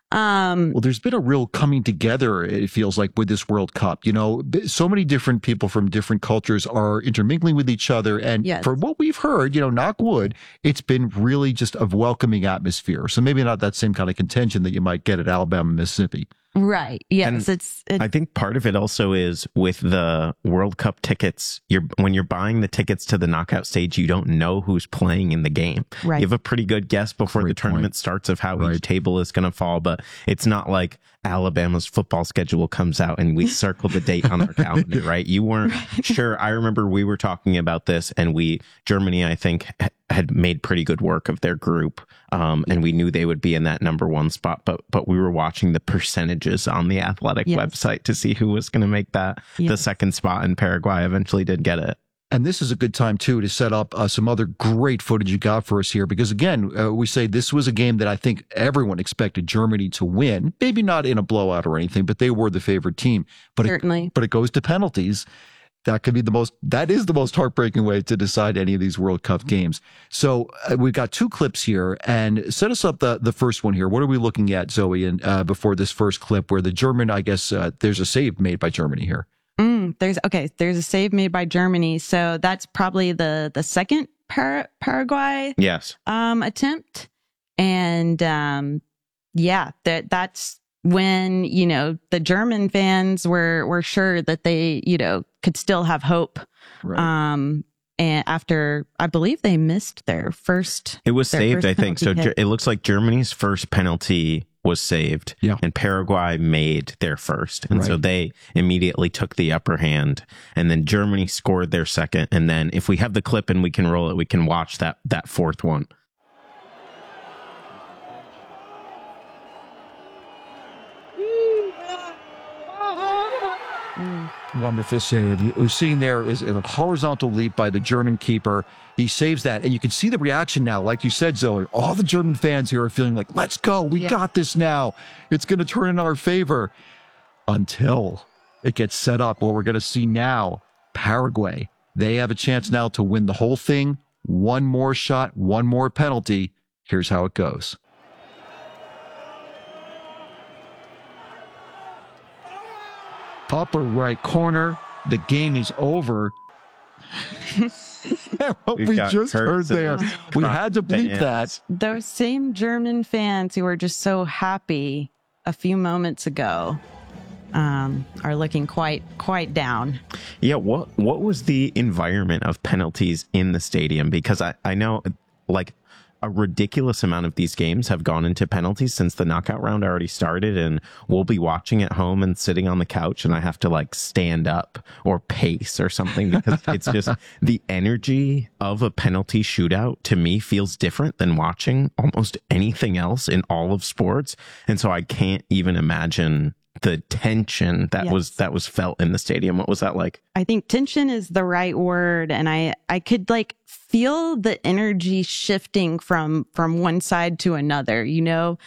[SPEAKER 9] Um,
[SPEAKER 1] Well, there's been a real coming together, it feels like, with this World Cup. You know, b- so many different people from different cultures are intermingling with each other. And
[SPEAKER 9] Yes.
[SPEAKER 1] from what we've heard, you know, knock wood, it's been really just a welcoming atmosphere. So maybe not that same kind of contention that you might get at Alabama, Mississippi.
[SPEAKER 9] right. Yes.
[SPEAKER 2] And
[SPEAKER 9] it's, it,
[SPEAKER 2] I think part of it also is with the World Cup tickets. You're when you're buying the tickets to the knockout stage, you don't know who's playing in the game.
[SPEAKER 9] Right.
[SPEAKER 2] You have a pretty good guess before
[SPEAKER 1] Great
[SPEAKER 2] the tournament
[SPEAKER 1] point.
[SPEAKER 2] starts of how
[SPEAKER 1] Right.
[SPEAKER 2] each table is going to fall, but it's not like Alabama's football schedule comes out and we circle the date on our calendar, right? You weren't sure. I remember we were talking about this, and we Germany, I think, ha- had made pretty good work of their group, um, and we knew they would be in that number one spot. But but we were watching the percentages on the Athletic
[SPEAKER 9] Yes.
[SPEAKER 2] website to see who was going to make that the
[SPEAKER 9] Yes.
[SPEAKER 2] second spot, and Paraguay eventually did get it.
[SPEAKER 1] And this is a good time, too, to set up uh, some other great footage you got for us here. Because, again, uh, we say this was a game that I think everyone expected Germany to win. Maybe not in a blowout or anything, but they were the favorite team. But
[SPEAKER 9] certainly.
[SPEAKER 1] It, but it goes to penalties. That could be the most, that is the most heartbreaking way to decide any of these World Cup games. So uh, we've got two clips here, and set us up the, the first one here. What are we looking at, Zoe, and uh, before this first clip where the German, I guess, uh, there's a save made by Germany here.
[SPEAKER 9] Mm, there's okay. There's a save made by Germany, so that's probably the the second Par- Paraguay
[SPEAKER 2] Yes.
[SPEAKER 9] um, attempt, and um, yeah, that that's when, you know, the German fans were were sure that they, you know, could still have hope.
[SPEAKER 1] Right.
[SPEAKER 9] Um, and after, I believe they missed their first.
[SPEAKER 2] It was
[SPEAKER 9] their
[SPEAKER 2] saved,
[SPEAKER 9] first
[SPEAKER 2] I think. So
[SPEAKER 9] penalty
[SPEAKER 2] Ge-
[SPEAKER 9] hit.
[SPEAKER 2] it looks like Germany's first penalty was saved,
[SPEAKER 1] Yeah.
[SPEAKER 2] and Paraguay made their first. And so
[SPEAKER 1] Right.
[SPEAKER 2] they immediately took the upper hand, and then Germany scored their second. And then if we have the clip and we can roll it, we can watch that that fourth one.
[SPEAKER 1] Wonderful save. You- We're seeing there is a horizontal leap by the German keeper. He saves that, and you can see the reaction now. Like you said, Zoe, all the German fans here are feeling like, let's go. We
[SPEAKER 9] Yeah.
[SPEAKER 1] got this now. It's going to turn in our favor. Until it gets set up. What we're going to see now, Paraguay. They have a chance now to win the whole thing. One more shot, one more penalty. Here's how it goes. Upper right corner. The game is over. What
[SPEAKER 2] We've
[SPEAKER 1] we
[SPEAKER 2] got
[SPEAKER 1] just heard
[SPEAKER 2] Kurtz
[SPEAKER 1] there.
[SPEAKER 2] and
[SPEAKER 1] We had to bleep
[SPEAKER 2] fans.
[SPEAKER 1] that.
[SPEAKER 9] Those same German fans who were just so happy a few moments ago um, are looking quite quite down.
[SPEAKER 2] Yeah, what what was the environment of penalties in the stadium? Because I, I know like a ridiculous amount of these games have gone into penalties since the knockout round already started, and we'll be watching at home and sitting on the couch, and I have to like stand up or pace or something because it's just the energy of a penalty shootout to me feels different than watching almost anything else in all of sports. And so I can't even imagine the tension that
[SPEAKER 9] Yes.
[SPEAKER 2] was that was felt in the stadium. What was that like?
[SPEAKER 9] I think tension is the right word, and I I could like feel the energy shifting from from one side to another, you know,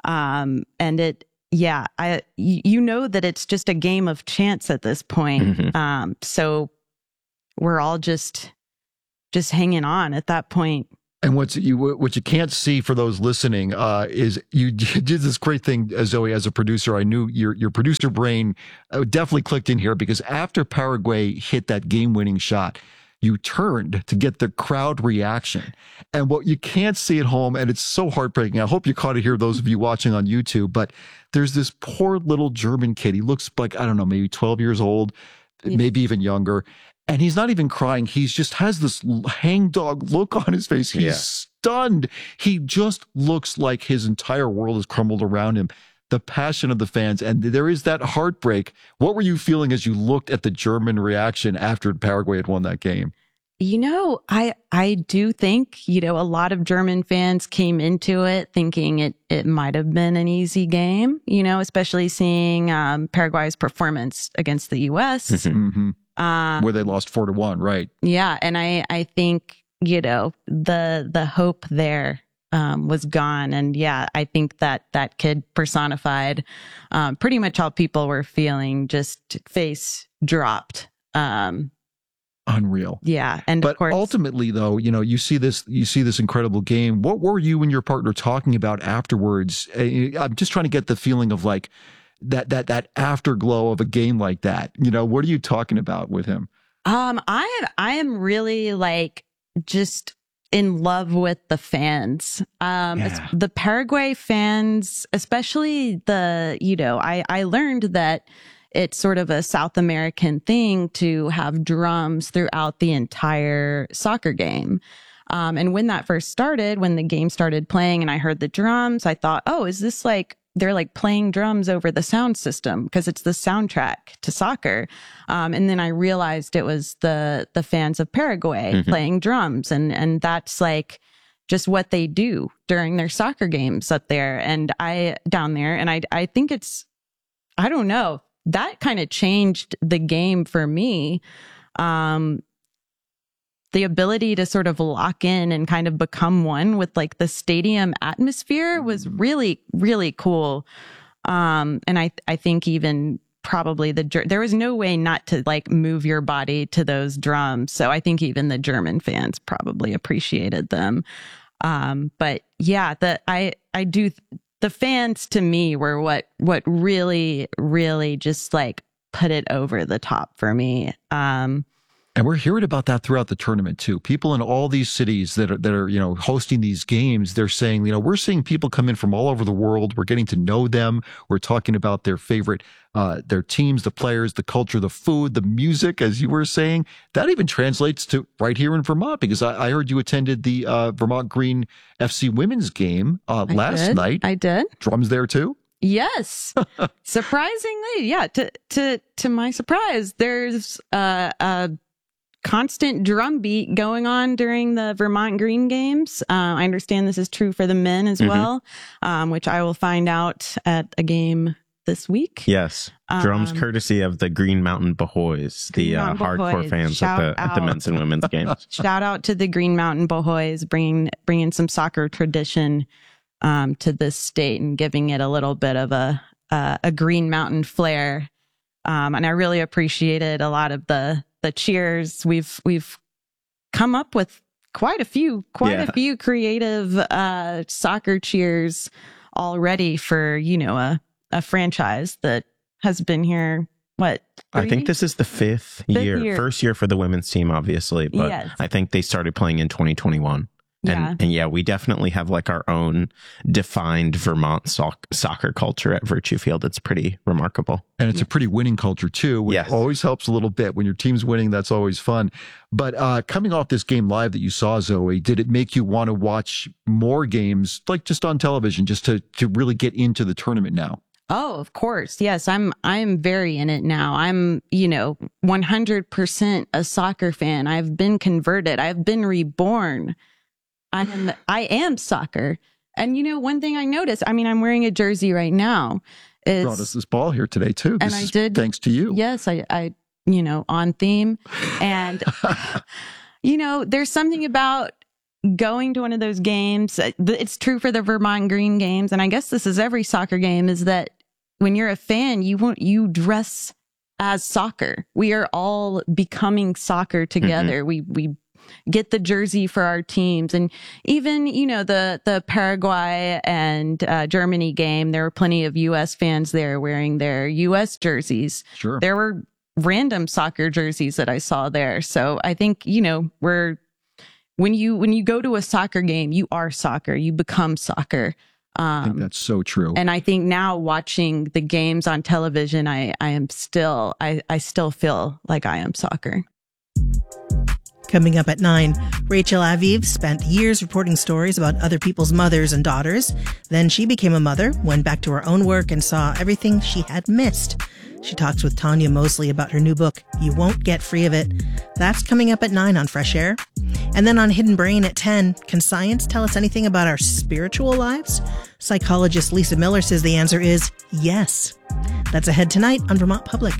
[SPEAKER 9] um, and it yeah I y- you know that it's just a game of chance at this point,
[SPEAKER 2] Mhm.
[SPEAKER 9] um, so we're all just just hanging on at that point.
[SPEAKER 1] And what's you what you can't see for those listening uh, is you, you did this great thing, uh, Zoe, as a producer. I knew your your producer brain uh, definitely clicked in here because after Paraguay hit that game winning shot, you turned to get the crowd reaction. And what you can't see at home, and it's so heartbreaking. I hope you caught it here, those of you watching on YouTube. But there's this poor little German kid. He looks like, I don't know, maybe twelve years old,
[SPEAKER 9] Yeah.
[SPEAKER 1] maybe even younger. And he's not even crying. He's just has this hangdog look on his face. He's
[SPEAKER 2] Yeah.
[SPEAKER 1] stunned. He just looks like his entire world has crumbled around him. The passion of the fans. And there is that heartbreak. What were you feeling as you looked at the German reaction after Paraguay had won that game?
[SPEAKER 9] You know, I I do think, you know, a lot of German fans came into it thinking it it might have been an easy game, you know, especially seeing um, Paraguay's performance against the U S.
[SPEAKER 1] Mm-hmm.
[SPEAKER 9] Uh,
[SPEAKER 1] Where they lost four to one, right?
[SPEAKER 9] yeah, and I I think, you know, the the hope there um, was gone, and yeah, I think that that kid personified um, pretty much how people were feeling, just face dropped. Um,
[SPEAKER 1] Unreal.
[SPEAKER 9] yeah, and
[SPEAKER 1] But
[SPEAKER 9] of course,
[SPEAKER 1] ultimately, though, you know, you see this, you see this incredible game. What were you and your partner talking about afterwards? Uh, I'm just trying to get the feeling of like that, that, that afterglow of a game like that. You know, what are you talking about with him?
[SPEAKER 9] Um, I I am really like just in love with the fans. Um,
[SPEAKER 1] Yeah.
[SPEAKER 9] it's- the Paraguay fans, especially the, you know, I I learned that it's sort of a South American thing to have drums throughout the entire soccer game. Um, and when that first started, when the game started playing and I heard the drums, I thought, oh, is this like, they're like playing drums over the sound system because it's the soundtrack to soccer. Um, and then I realized it was the, the fans of Paraguay
[SPEAKER 2] Mhm.
[SPEAKER 9] playing drums. And, and that's like just what they do during their soccer games up there. And I down there, and I, I think it's, I don't know, that kind of changed the game for me. Um, the ability to sort of lock in and kind of become one with like the stadium atmosphere was really, really cool. Um, and I, I think even probably the, Ger- there was no way not to like move your body to those drums. So I think even the German fans probably appreciated them. Um, but yeah, the, I, I do, the fans to me were what, what really, really just like put it over the top for me. Um,
[SPEAKER 1] And we're hearing about that throughout the tournament too. People in all these cities that are, that are, you know, hosting these games, they're saying, you know, we're seeing people come in from all over the world. We're getting to know them. We're talking about their favorite, uh, their teams, the players, the culture, the food, the music, as you were saying. That even translates to right here in Vermont, because I, I heard you attended the uh, Vermont Green F C women's game uh, last
[SPEAKER 9] did.
[SPEAKER 1] night.
[SPEAKER 9] I did.
[SPEAKER 1] Drums there too?
[SPEAKER 9] Yes. Surprisingly, yeah. To to to my surprise, there's uh, a constant drum beat going on during the Vermont Green games. Uh, I understand this is true for the men as mm-hmm. well, um, which I will find out at a game this week.
[SPEAKER 2] Yes. Drums
[SPEAKER 9] um,
[SPEAKER 2] courtesy of the Green Mountain Bohoys, the uh, hardcore fans at the, at the men's and women's games.
[SPEAKER 9] Shout out to the Green Mountain Bohoys, bringing, bringing some soccer tradition um, to this state and giving it a little bit of a, uh, a Green Mountain flair. Um, and I really appreciated a lot of the the cheers. We've we've come up with quite a few, quite yeah. a few creative uh, soccer cheers already for, you know, a, a franchise that has been here, what?
[SPEAKER 2] Three? I think this is the fifth, fifth year. year. First year for the women's team, obviously, but yes. I think they started playing in twenty twenty-one. And, yeah. and yeah, we definitely have like our own defined Vermont so- soccer culture at Virtue Field. It's pretty remarkable.
[SPEAKER 1] And it's a pretty winning culture too, which yes. always helps a little bit. When your team's winning, that's always fun. But uh, coming off this game live that you saw, Zoe, did it make you want to watch more games, like just on television, just to, to really get into the tournament now?
[SPEAKER 9] Oh, of course. Yes, I'm I'm very in it now. I'm, you know, one hundred percent a soccer fan. I've been converted. I've been reborn. I am, I am soccer. And, you know, one thing I noticed, I mean, I'm wearing a jersey right now. Is,
[SPEAKER 1] brought us this ball here today, too. This
[SPEAKER 9] and I
[SPEAKER 1] is
[SPEAKER 9] did.
[SPEAKER 1] Thanks to you.
[SPEAKER 9] Yes, I, I, you know, on theme. And, you know, there's something about going to one of those games. It's true for the Vermont Green games. And I guess this is every soccer game, is that when you're a fan, you want, you dress as soccer. We are all becoming soccer together. Mm-hmm. We, we, get the jersey for our teams. And even, you know, the, the Paraguay and uh, Germany game, there were plenty of U S fans there wearing their U S jerseys.
[SPEAKER 1] Sure.
[SPEAKER 9] There were random soccer jerseys that I saw there. So I think, you know, we're, when you, when you go to a soccer game, you are soccer, you become soccer. Um,
[SPEAKER 1] I think that's so true.
[SPEAKER 9] And I think now watching the games on television, I, I am still, I, I still feel like I am soccer.
[SPEAKER 5] Coming up at nine, Rachel Aviv spent years reporting stories about other people's mothers and daughters. Then she became a mother, went back to her own work, and saw everything she had missed. She talks with Tanya Mosley about her new book, You Won't Get Free of It. That's coming up at nine on Fresh Air. And then on Hidden Brain at ten, can science tell us anything about our spiritual lives? Psychologist Lisa Miller says the answer is yes. That's ahead tonight on Vermont Public.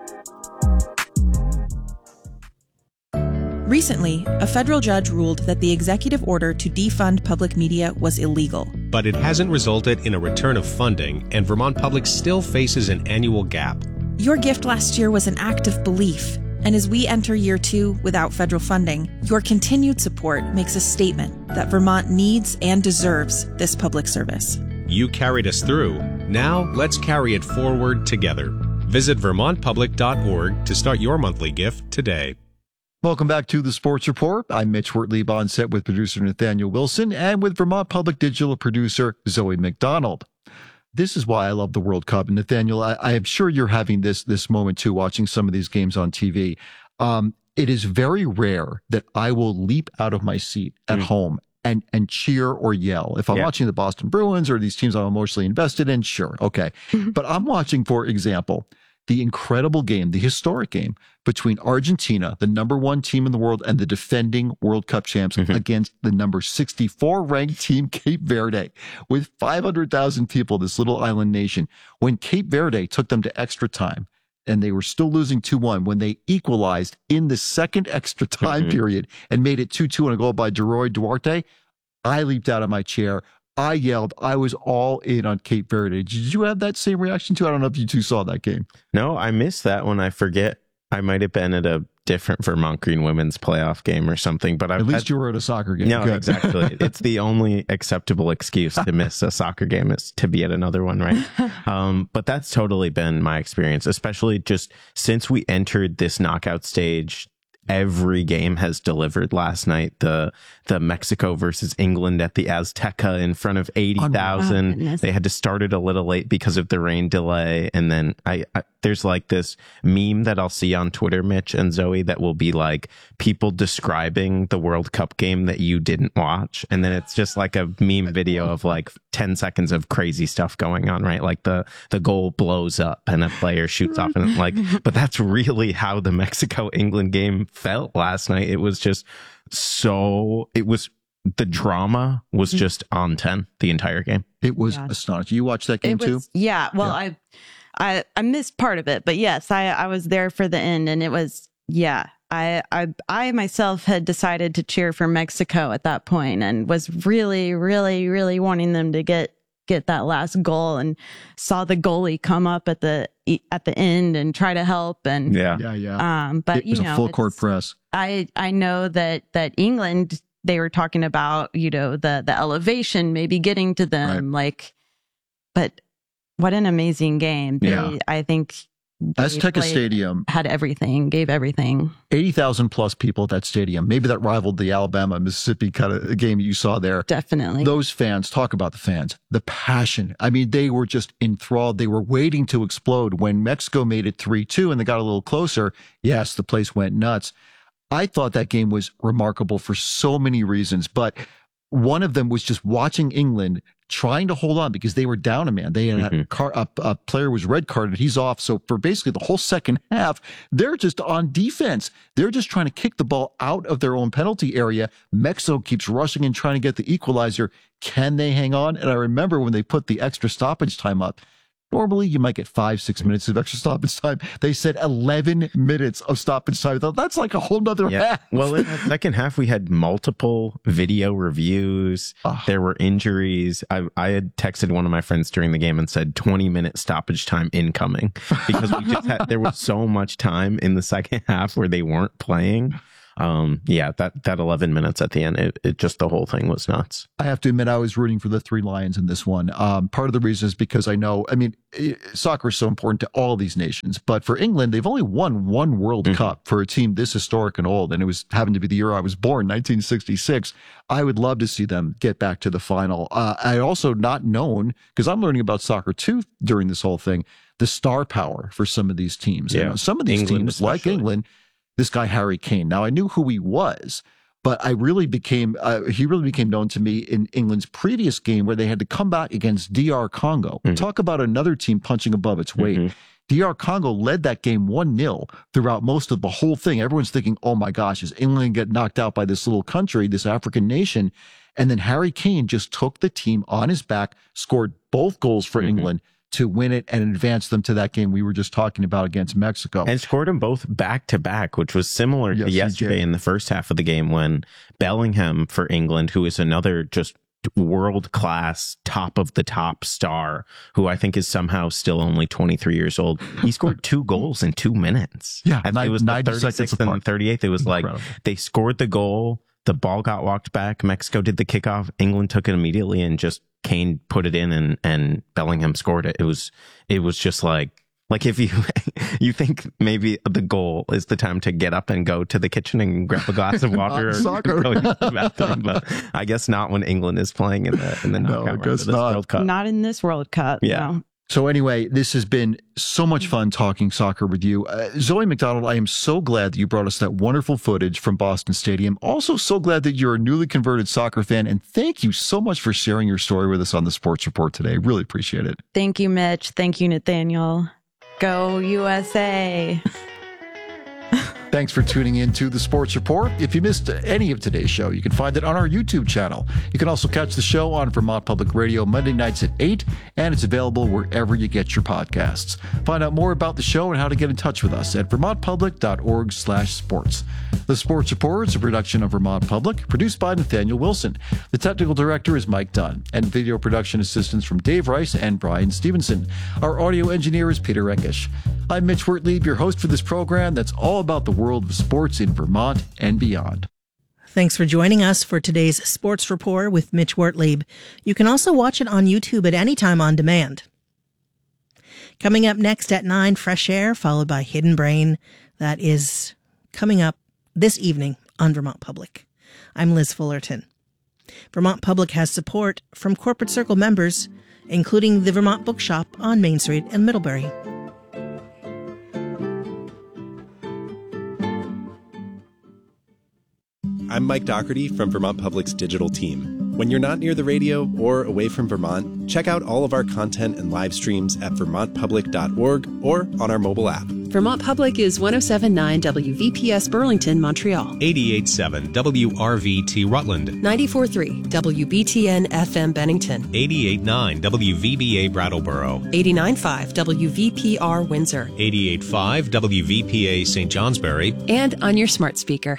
[SPEAKER 10] Recently, a federal judge ruled that the executive order to defund public media was illegal.
[SPEAKER 11] But it hasn't resulted in a return of funding, and Vermont Public still faces an annual gap.
[SPEAKER 10] Your gift last year was an act of belief, and as we enter year two without federal funding, your continued support makes a statement that Vermont needs and deserves this public service.
[SPEAKER 11] You carried us through. Now let's carry it forward together. Visit vermont public dot org to start your monthly gift today.
[SPEAKER 1] Welcome back to the Sports Report. I'm Mitch Wertlieb on set with producer Nathaniel Wilson and with Vermont Public digital producer Zoe McDonald. This is why I love the World Cup. And Nathaniel, I, I am sure you're having this this moment too, watching some of these games on T V. Um, it is very rare that I will leap out of my seat at mm. home and and cheer or yell. If I'm yeah. watching the Boston Bruins or these teams I'm emotionally invested in, sure, okay. Mm-hmm. But I'm watching, for example, the incredible game, the historic game between Argentina, the number one team in the world, and the defending World Cup champs mm-hmm. against the number sixty-four ranked team, Cape Verde, with five hundred thousand people, this little island nation. When Cape Verde took them to extra time, and they were still losing two one, when they equalized in the second extra time mm-hmm. period and made it two two on a goal by Deroy Duarte, I leaped out of my chair. I yelled. I was all in on Cape Verde. Did you have that same reaction too? I don't know if you two saw that game.
[SPEAKER 2] No, I missed that one. I forget. I might have been at a different Vermont Green women's playoff game or something. But I've
[SPEAKER 1] at least
[SPEAKER 2] had,
[SPEAKER 1] you were at a soccer game.
[SPEAKER 2] No,
[SPEAKER 1] Good.
[SPEAKER 2] Exactly. It's the only acceptable excuse to miss a soccer game is to be at another one, right? um, but that's totally been my experience, especially just since we entered this knockout stage. every game has delivered last night. The the Mexico versus England at the Azteca in front of eighty thousand.
[SPEAKER 9] Oh,
[SPEAKER 2] they had to start it a little late because of the rain delay. And then I, I there's like this meme that I'll see on Twitter, Mitch and Zoe, that will be like people describing the World Cup game that you didn't watch. And then it's just like a meme video of like ten seconds of crazy stuff going on, right? Like the, the goal blows up and a player shoots off, and like, but that's really how the Mexico England game felt last night. It was just so, it was, the drama was just on ten the entire game.
[SPEAKER 1] It was
[SPEAKER 9] Yeah.
[SPEAKER 1] astonishing. You watched that game
[SPEAKER 9] It was,
[SPEAKER 1] too?
[SPEAKER 9] yeah. Well,
[SPEAKER 1] Yeah.
[SPEAKER 9] I, I, I missed part of it, but yes, I, I was there for the end, and it was, yeah. I, I, I myself had decided to cheer for Mexico at that point, and was really, really, really wanting them to get get that last goal, and saw the goalie come up at the at the end and try to help, and
[SPEAKER 2] Yeah.
[SPEAKER 1] Yeah, yeah.
[SPEAKER 9] um, but
[SPEAKER 1] it was
[SPEAKER 9] you know,
[SPEAKER 1] a full court
[SPEAKER 9] it's-
[SPEAKER 1] press.
[SPEAKER 9] I I know that that England, they were talking about, you know, the the elevation maybe getting to them, like, but what an amazing game. They,
[SPEAKER 1] Yeah.
[SPEAKER 9] I think they
[SPEAKER 1] Azteca
[SPEAKER 9] played-
[SPEAKER 1] Stadium,
[SPEAKER 9] had everything, gave everything.
[SPEAKER 1] eighty thousand plus people at that stadium. Maybe that rivaled the Alabama Mississippi kind of game you saw there.
[SPEAKER 9] Definitely.
[SPEAKER 1] Those fans, talk about the fans, the passion. I mean, they were just enthralled. They were waiting to explode. When Mexico made it three two and they got a little closer, yes, the place went nuts. I thought that game was remarkable for so many reasons, but one of them was just watching England trying to hold on because they were down a man. They had
[SPEAKER 2] Mhm.
[SPEAKER 1] a, car, a, a player was red carded. He's off. So for basically the whole second half, they're just on defense. They're just trying to kick the ball out of their own penalty area. Mexico keeps rushing and trying to get the equalizer. Can they hang on? And I remember when they put the extra stoppage time up, normally you might get five, six minutes of extra stoppage time. They said eleven minutes of stoppage time. I thought, that's like a whole nother
[SPEAKER 2] Yeah.
[SPEAKER 1] half.
[SPEAKER 2] Well, in the second half, we had multiple video reviews.
[SPEAKER 1] Oh.
[SPEAKER 2] There were injuries. I, I had texted one of my friends during the game and said twenty minute stoppage time incoming, because we just had, there was so much time in the second half where they weren't playing. Um, yeah, that, that eleven minutes at the end, it, it just, the whole thing was nuts.
[SPEAKER 1] I have to admit, I was rooting for the Three Lions in this one. Um, part of the reason is because I know, I mean, eh, soccer is so important to all these nations, but for England, they've only won one World
[SPEAKER 2] Mhm.
[SPEAKER 1] Cup for a team this historic and old. And it was happened to be the year I was born, nineteen sixty-six. I would love to see them get back to the final. Uh, I also not known, because I'm learning about soccer too during this whole thing, the star power for some of these teams.
[SPEAKER 2] Yeah.
[SPEAKER 1] And some of these
[SPEAKER 2] England
[SPEAKER 1] teams, like
[SPEAKER 2] especially.
[SPEAKER 1] England, this guy Harry Kane. Now I knew who he was, but I really became uh, he really became known to me in England's previous game where they had to come back against D R Congo.
[SPEAKER 2] Mhm.
[SPEAKER 1] Talk about another team punching above its weight.
[SPEAKER 2] Mhm.
[SPEAKER 1] D R Congo led that game one nil throughout most of the whole thing. Everyone's thinking, oh my gosh, is England get knocked out by this little country, this African nation? And then Harry Kane just took the team on his back, scored both goals for
[SPEAKER 2] Mhm.
[SPEAKER 1] England to win it and advance them to that game we were just talking about against Mexico.
[SPEAKER 2] And scored them both back to back, which was similar
[SPEAKER 1] Yes,
[SPEAKER 2] to
[SPEAKER 1] he
[SPEAKER 2] yesterday
[SPEAKER 1] did.
[SPEAKER 2] in the first half of the game, when Bellingham for England, who is another just world class, top of the top star, who I think is somehow still only twenty-three years old, he scored two goals in two minutes.
[SPEAKER 1] Yeah,
[SPEAKER 2] And
[SPEAKER 1] nine-
[SPEAKER 2] it was the
[SPEAKER 1] ninety seconds
[SPEAKER 2] thirty-sixth and the
[SPEAKER 1] apart.
[SPEAKER 2] thirty-eighth. It was
[SPEAKER 1] Incredible.
[SPEAKER 2] like they scored the goal, the ball got walked back, Mexico did the kickoff, England took it immediately, and just Kane put it in, and and Bellingham scored it. It was it was just like like if you you think maybe the goal is the time to get up and go to the kitchen and grab a glass of water or
[SPEAKER 1] Soccer.
[SPEAKER 2] go use the bathroom, but I guess not when England is playing in the in the
[SPEAKER 1] No,
[SPEAKER 2] knockout
[SPEAKER 1] I
[SPEAKER 2] round
[SPEAKER 1] guess
[SPEAKER 2] of this
[SPEAKER 1] not.
[SPEAKER 2] World Cup.
[SPEAKER 9] Not in this World Cup.
[SPEAKER 2] Yeah.
[SPEAKER 9] no.
[SPEAKER 1] So anyway, this has been so much fun talking soccer with you. Uh, Zoe McDonald, I am so glad that you brought us that wonderful footage from Boston Stadium. Also so glad that you're a newly converted soccer fan. And thank you so much for sharing your story with us on the Sports Report today. Really appreciate it.
[SPEAKER 9] Thank you, Mitch. Thank you, Nathaniel. Go U S A.
[SPEAKER 1] Thanks for tuning in to the Sports Report. If you missed any of today's show, you can find it on our YouTube channel. You can also catch the show on Vermont Public Radio Monday nights at eight, and it's available wherever you get your podcasts. Find out more about the show and how to get in touch with us at vermontpublic.org slash sports. The Sports Report is a production of Vermont Public, produced by Nathaniel Wilson. The technical director is Mike Dunn, and video production assistance from Dave Rice and Brian Stevenson. Our audio engineer is Peter Engish. I'm Mitch Wertlieb, your host for this program that's all about the world of sports in Vermont and beyond.
[SPEAKER 5] Thanks for joining us for today's Sports Report with Mitch Wertlieb. You can also watch it on YouTube at any time on demand. Coming up next at nine, Fresh Air, followed by Hidden Brain. That is coming up this evening on Vermont Public. I'm Liz Fullerton. Vermont Public has support from Corporate Circle members, including the Vermont Bookshop on Main Street in Middlebury.
[SPEAKER 12] I'm Mike Doherty from Vermont Public's digital team. When you're not near the radio or away from Vermont, check out all of our content and live streams at vermont public dot org or on our mobile app.
[SPEAKER 13] Vermont Public is one oh seven point nine W V P S Burlington, Montreal.
[SPEAKER 11] eighty-eight point seven W R V T Rutland.
[SPEAKER 13] ninety-four point three W B T N F M Bennington.
[SPEAKER 11] eighty-eight point nine W V B A Brattleboro.
[SPEAKER 13] eighty-nine point five W V P R Windsor.
[SPEAKER 11] eighty-eight point five W V P A Saint Johnsbury.
[SPEAKER 13] And on your smart speaker.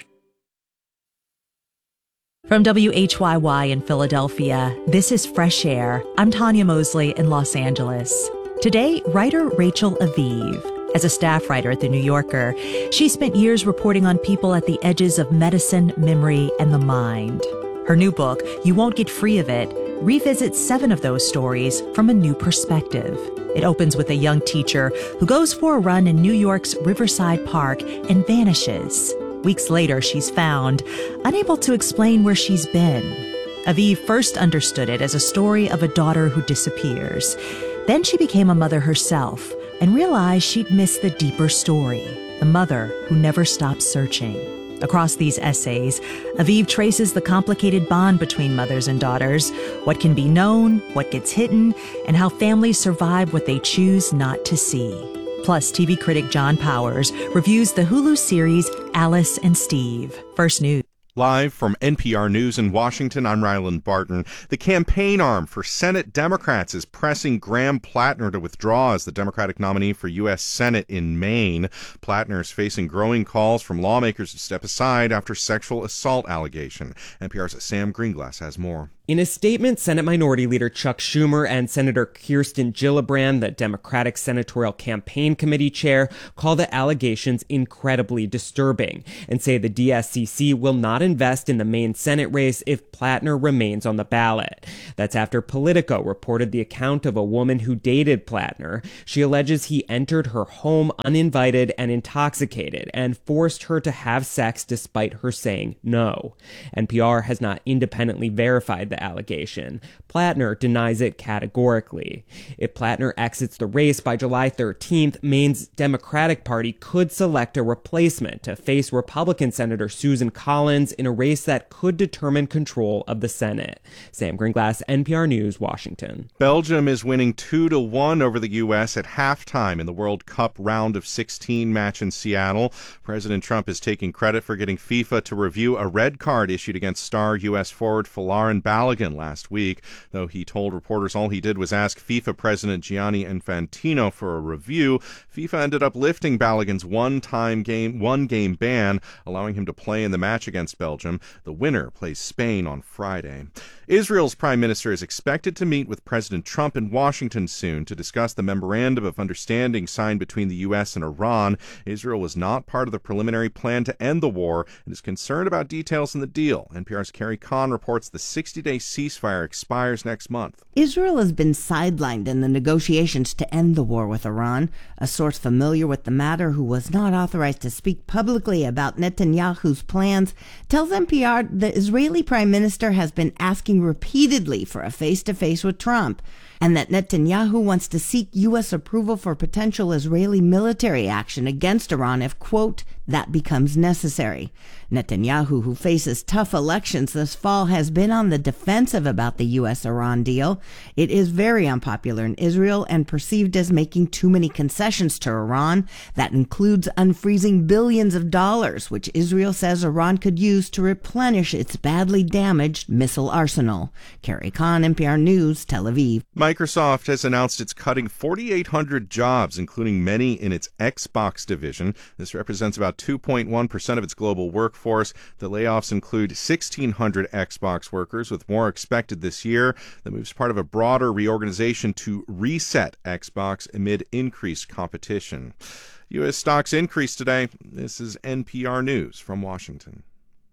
[SPEAKER 14] From W H Y Y in Philadelphia, this is Fresh Air. I'm Tanya Mosley in Los Angeles. Today, writer Rachel Aviv. As a staff writer at The New Yorker, she spent years reporting on people at the edges of medicine, memory, and the mind. Her new book, You Won't Get Free of It, revisits seven of those stories from a new perspective. It opens with a young teacher who goes for a run in New York's Riverside Park and vanishes. Weeks later, she's found, unable to explain where she's been. Aviv first understood it as a story of a daughter who disappears. Then she became a mother herself and realized she'd missed the deeper story, the mother who never stopped searching. Across these essays, Aviv traces the complicated bond between mothers and daughters, what can be known, what gets hidden, and how families survive what they choose not to see. Plus, T V critic John Powers reviews the Hulu series Alice and Steve. First News.
[SPEAKER 15] Live from N P R News in Washington, I'm Ryland Barton. The campaign arm for Senate Democrats is pressing Graham Plattner to withdraw as the Democratic nominee for U S Senate in Maine. Plattner is facing growing calls from lawmakers to step aside after sexual assault allegation. N P R's Sam Greenglass has more.
[SPEAKER 16] In a statement, Senate Minority Leader Chuck Schumer and Senator Kirsten Gillibrand, the Democratic Senatorial Campaign Committee chair, call the allegations incredibly disturbing and say the D S C C will not invest in the Maine Senate race if Plattner remains on the ballot. That's after Politico reported the account of a woman who dated Plattner. She alleges he entered her home uninvited and intoxicated and forced her to have sex despite her saying no. N P R has not independently verified the allegation. Plattner denies it categorically. If Plattner exits the race by July thirteenth, Maine's Democratic Party could select a replacement to face Republican Senator Susan Collins in a race that could determine control of the Senate. Sam Greenglass, N P R News, Washington.
[SPEAKER 15] Belgium is winning two to one over the U S at halftime in the World Cup round of sixteen match in Seattle. President Trump is taking credit for getting FIFA to review a red card issued against star U S forward Folarin Balogun last week, though he told reporters all he did was ask FIFA President Gianni Infantino for a review. FIFA ended up lifting Balogun's one-time game, one-game ban, allowing him to play in the match against Belgium. The winner plays Spain on Friday. Israel's prime minister is expected to meet with President Trump in Washington soon to discuss the memorandum of understanding signed between the U S and Iran. Israel was not part of the preliminary plan to end the war and is concerned about details in the deal. N P R's Carrie Kahn reports the sixty-day ceasefire expires next month.
[SPEAKER 17] Israel has been sidelined in the negotiations to end the war with Iran. A source familiar with the matter who was not authorized to speak publicly about Netanyahu's plans tells N P R the Israeli prime minister has been asking repeatedly for a face-to-face with Trump, and that Netanyahu wants to seek U S approval for potential Israeli military action against Iran if, quote, that becomes necessary. Netanyahu, who faces tough elections this fall, has been on the defensive about the U S-Iran deal. It is very unpopular in Israel and perceived as making too many concessions to Iran. That includes unfreezing billions of dollars, which Israel says Iran could use to replenish its badly damaged missile arsenal. Carrie Kahn, N P R News, Tel Aviv.
[SPEAKER 15] Microsoft has announced it's cutting forty-eight hundred jobs, including many in its Xbox division. This represents about two point one percent of its global workforce. The layoffs include sixteen hundred Xbox workers, with more expected this year. The move is part of a broader reorganization to reset Xbox amid increased competition. U S stocks increased today. This is N P R News from Washington.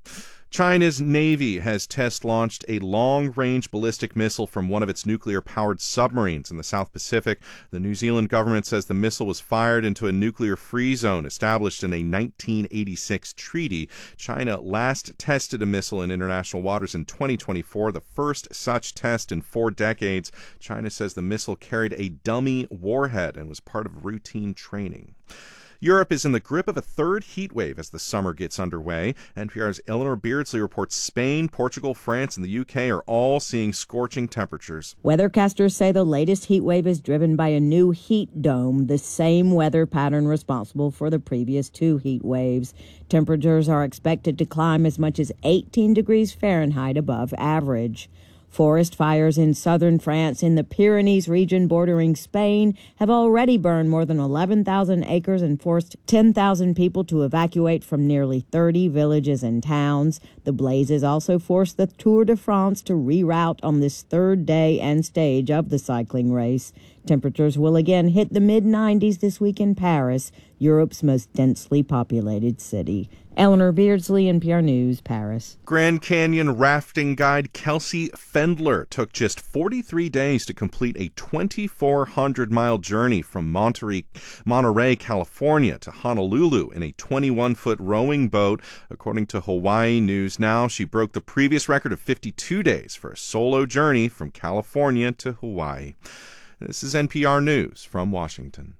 [SPEAKER 15] China's Navy has test-launched a long-range ballistic missile from one of its nuclear-powered submarines in the South Pacific. The New Zealand government says the missile was fired into a nuclear-free zone established in a nineteen eighty-six treaty. China last tested a missile in international waters in twenty twenty-four, the first such test in four decades. China says the missile carried a dummy warhead and was part of routine training. Europe is in the grip of a third heat wave as the summer gets underway. N P R's Eleanor Beardsley reports Spain, Portugal, France, and the U K are all seeing scorching temperatures.
[SPEAKER 18] Weathercasters say the latest heat wave is driven by a new heat dome, the same weather pattern responsible for the previous two heat waves. Temperatures are expected to climb as much as eighteen degrees Fahrenheit above average. Forest fires in southern France in the Pyrenees region bordering Spain have already burned more than eleven thousand acres and forced ten thousand people to evacuate from nearly thirty villages and towns. The blazes also forced the Tour de France to reroute on this third day and stage of the cycling race. Temperatures will again hit the mid nineties this week in Paris, Europe's most densely populated city. Eleanor Beardsley, N P R News, Paris.
[SPEAKER 15] Grand Canyon rafting guide Kelsey Fendler took just forty-three days to complete a twenty-four hundred mile journey from Monterey, Monterey, California to Honolulu in a twenty-one foot rowing boat. According to Hawaii News Now, she broke the previous record of fifty-two days for a solo journey from California to Hawaii. This is N P R News from Washington.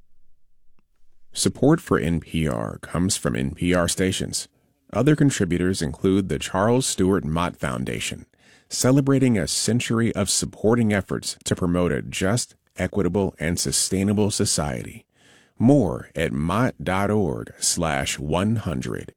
[SPEAKER 19] Support for N P R comes from N P R stations. Other contributors include the Charles Stewart Mott Foundation, celebrating a century of supporting efforts to promote a just, equitable, and sustainable society. More at mott.org slash 100.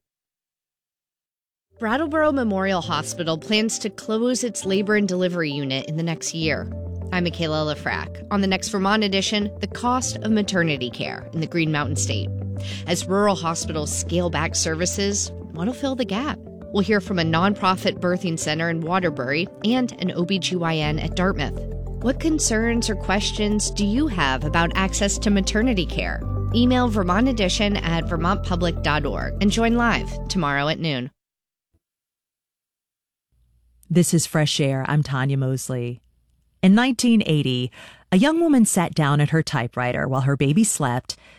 [SPEAKER 20] Brattleboro Memorial Hospital plans to close its labor and delivery unit in the next year. I'm Michaela Lafrac. On the next Vermont edition, the cost of maternity care in the Green Mountain State. As rural hospitals scale back services, what'll fill the gap? We'll hear from a nonprofit birthing center in Waterbury and an O B G Y N at Dartmouth. What concerns or questions do you have about access to maternity care? Email Vermont Edition at vermont public dot org and join live tomorrow at noon.
[SPEAKER 14] This is Fresh Air. I'm Tanya Mosley. In nineteen eighty, a young woman sat down at her typewriter while her baby slept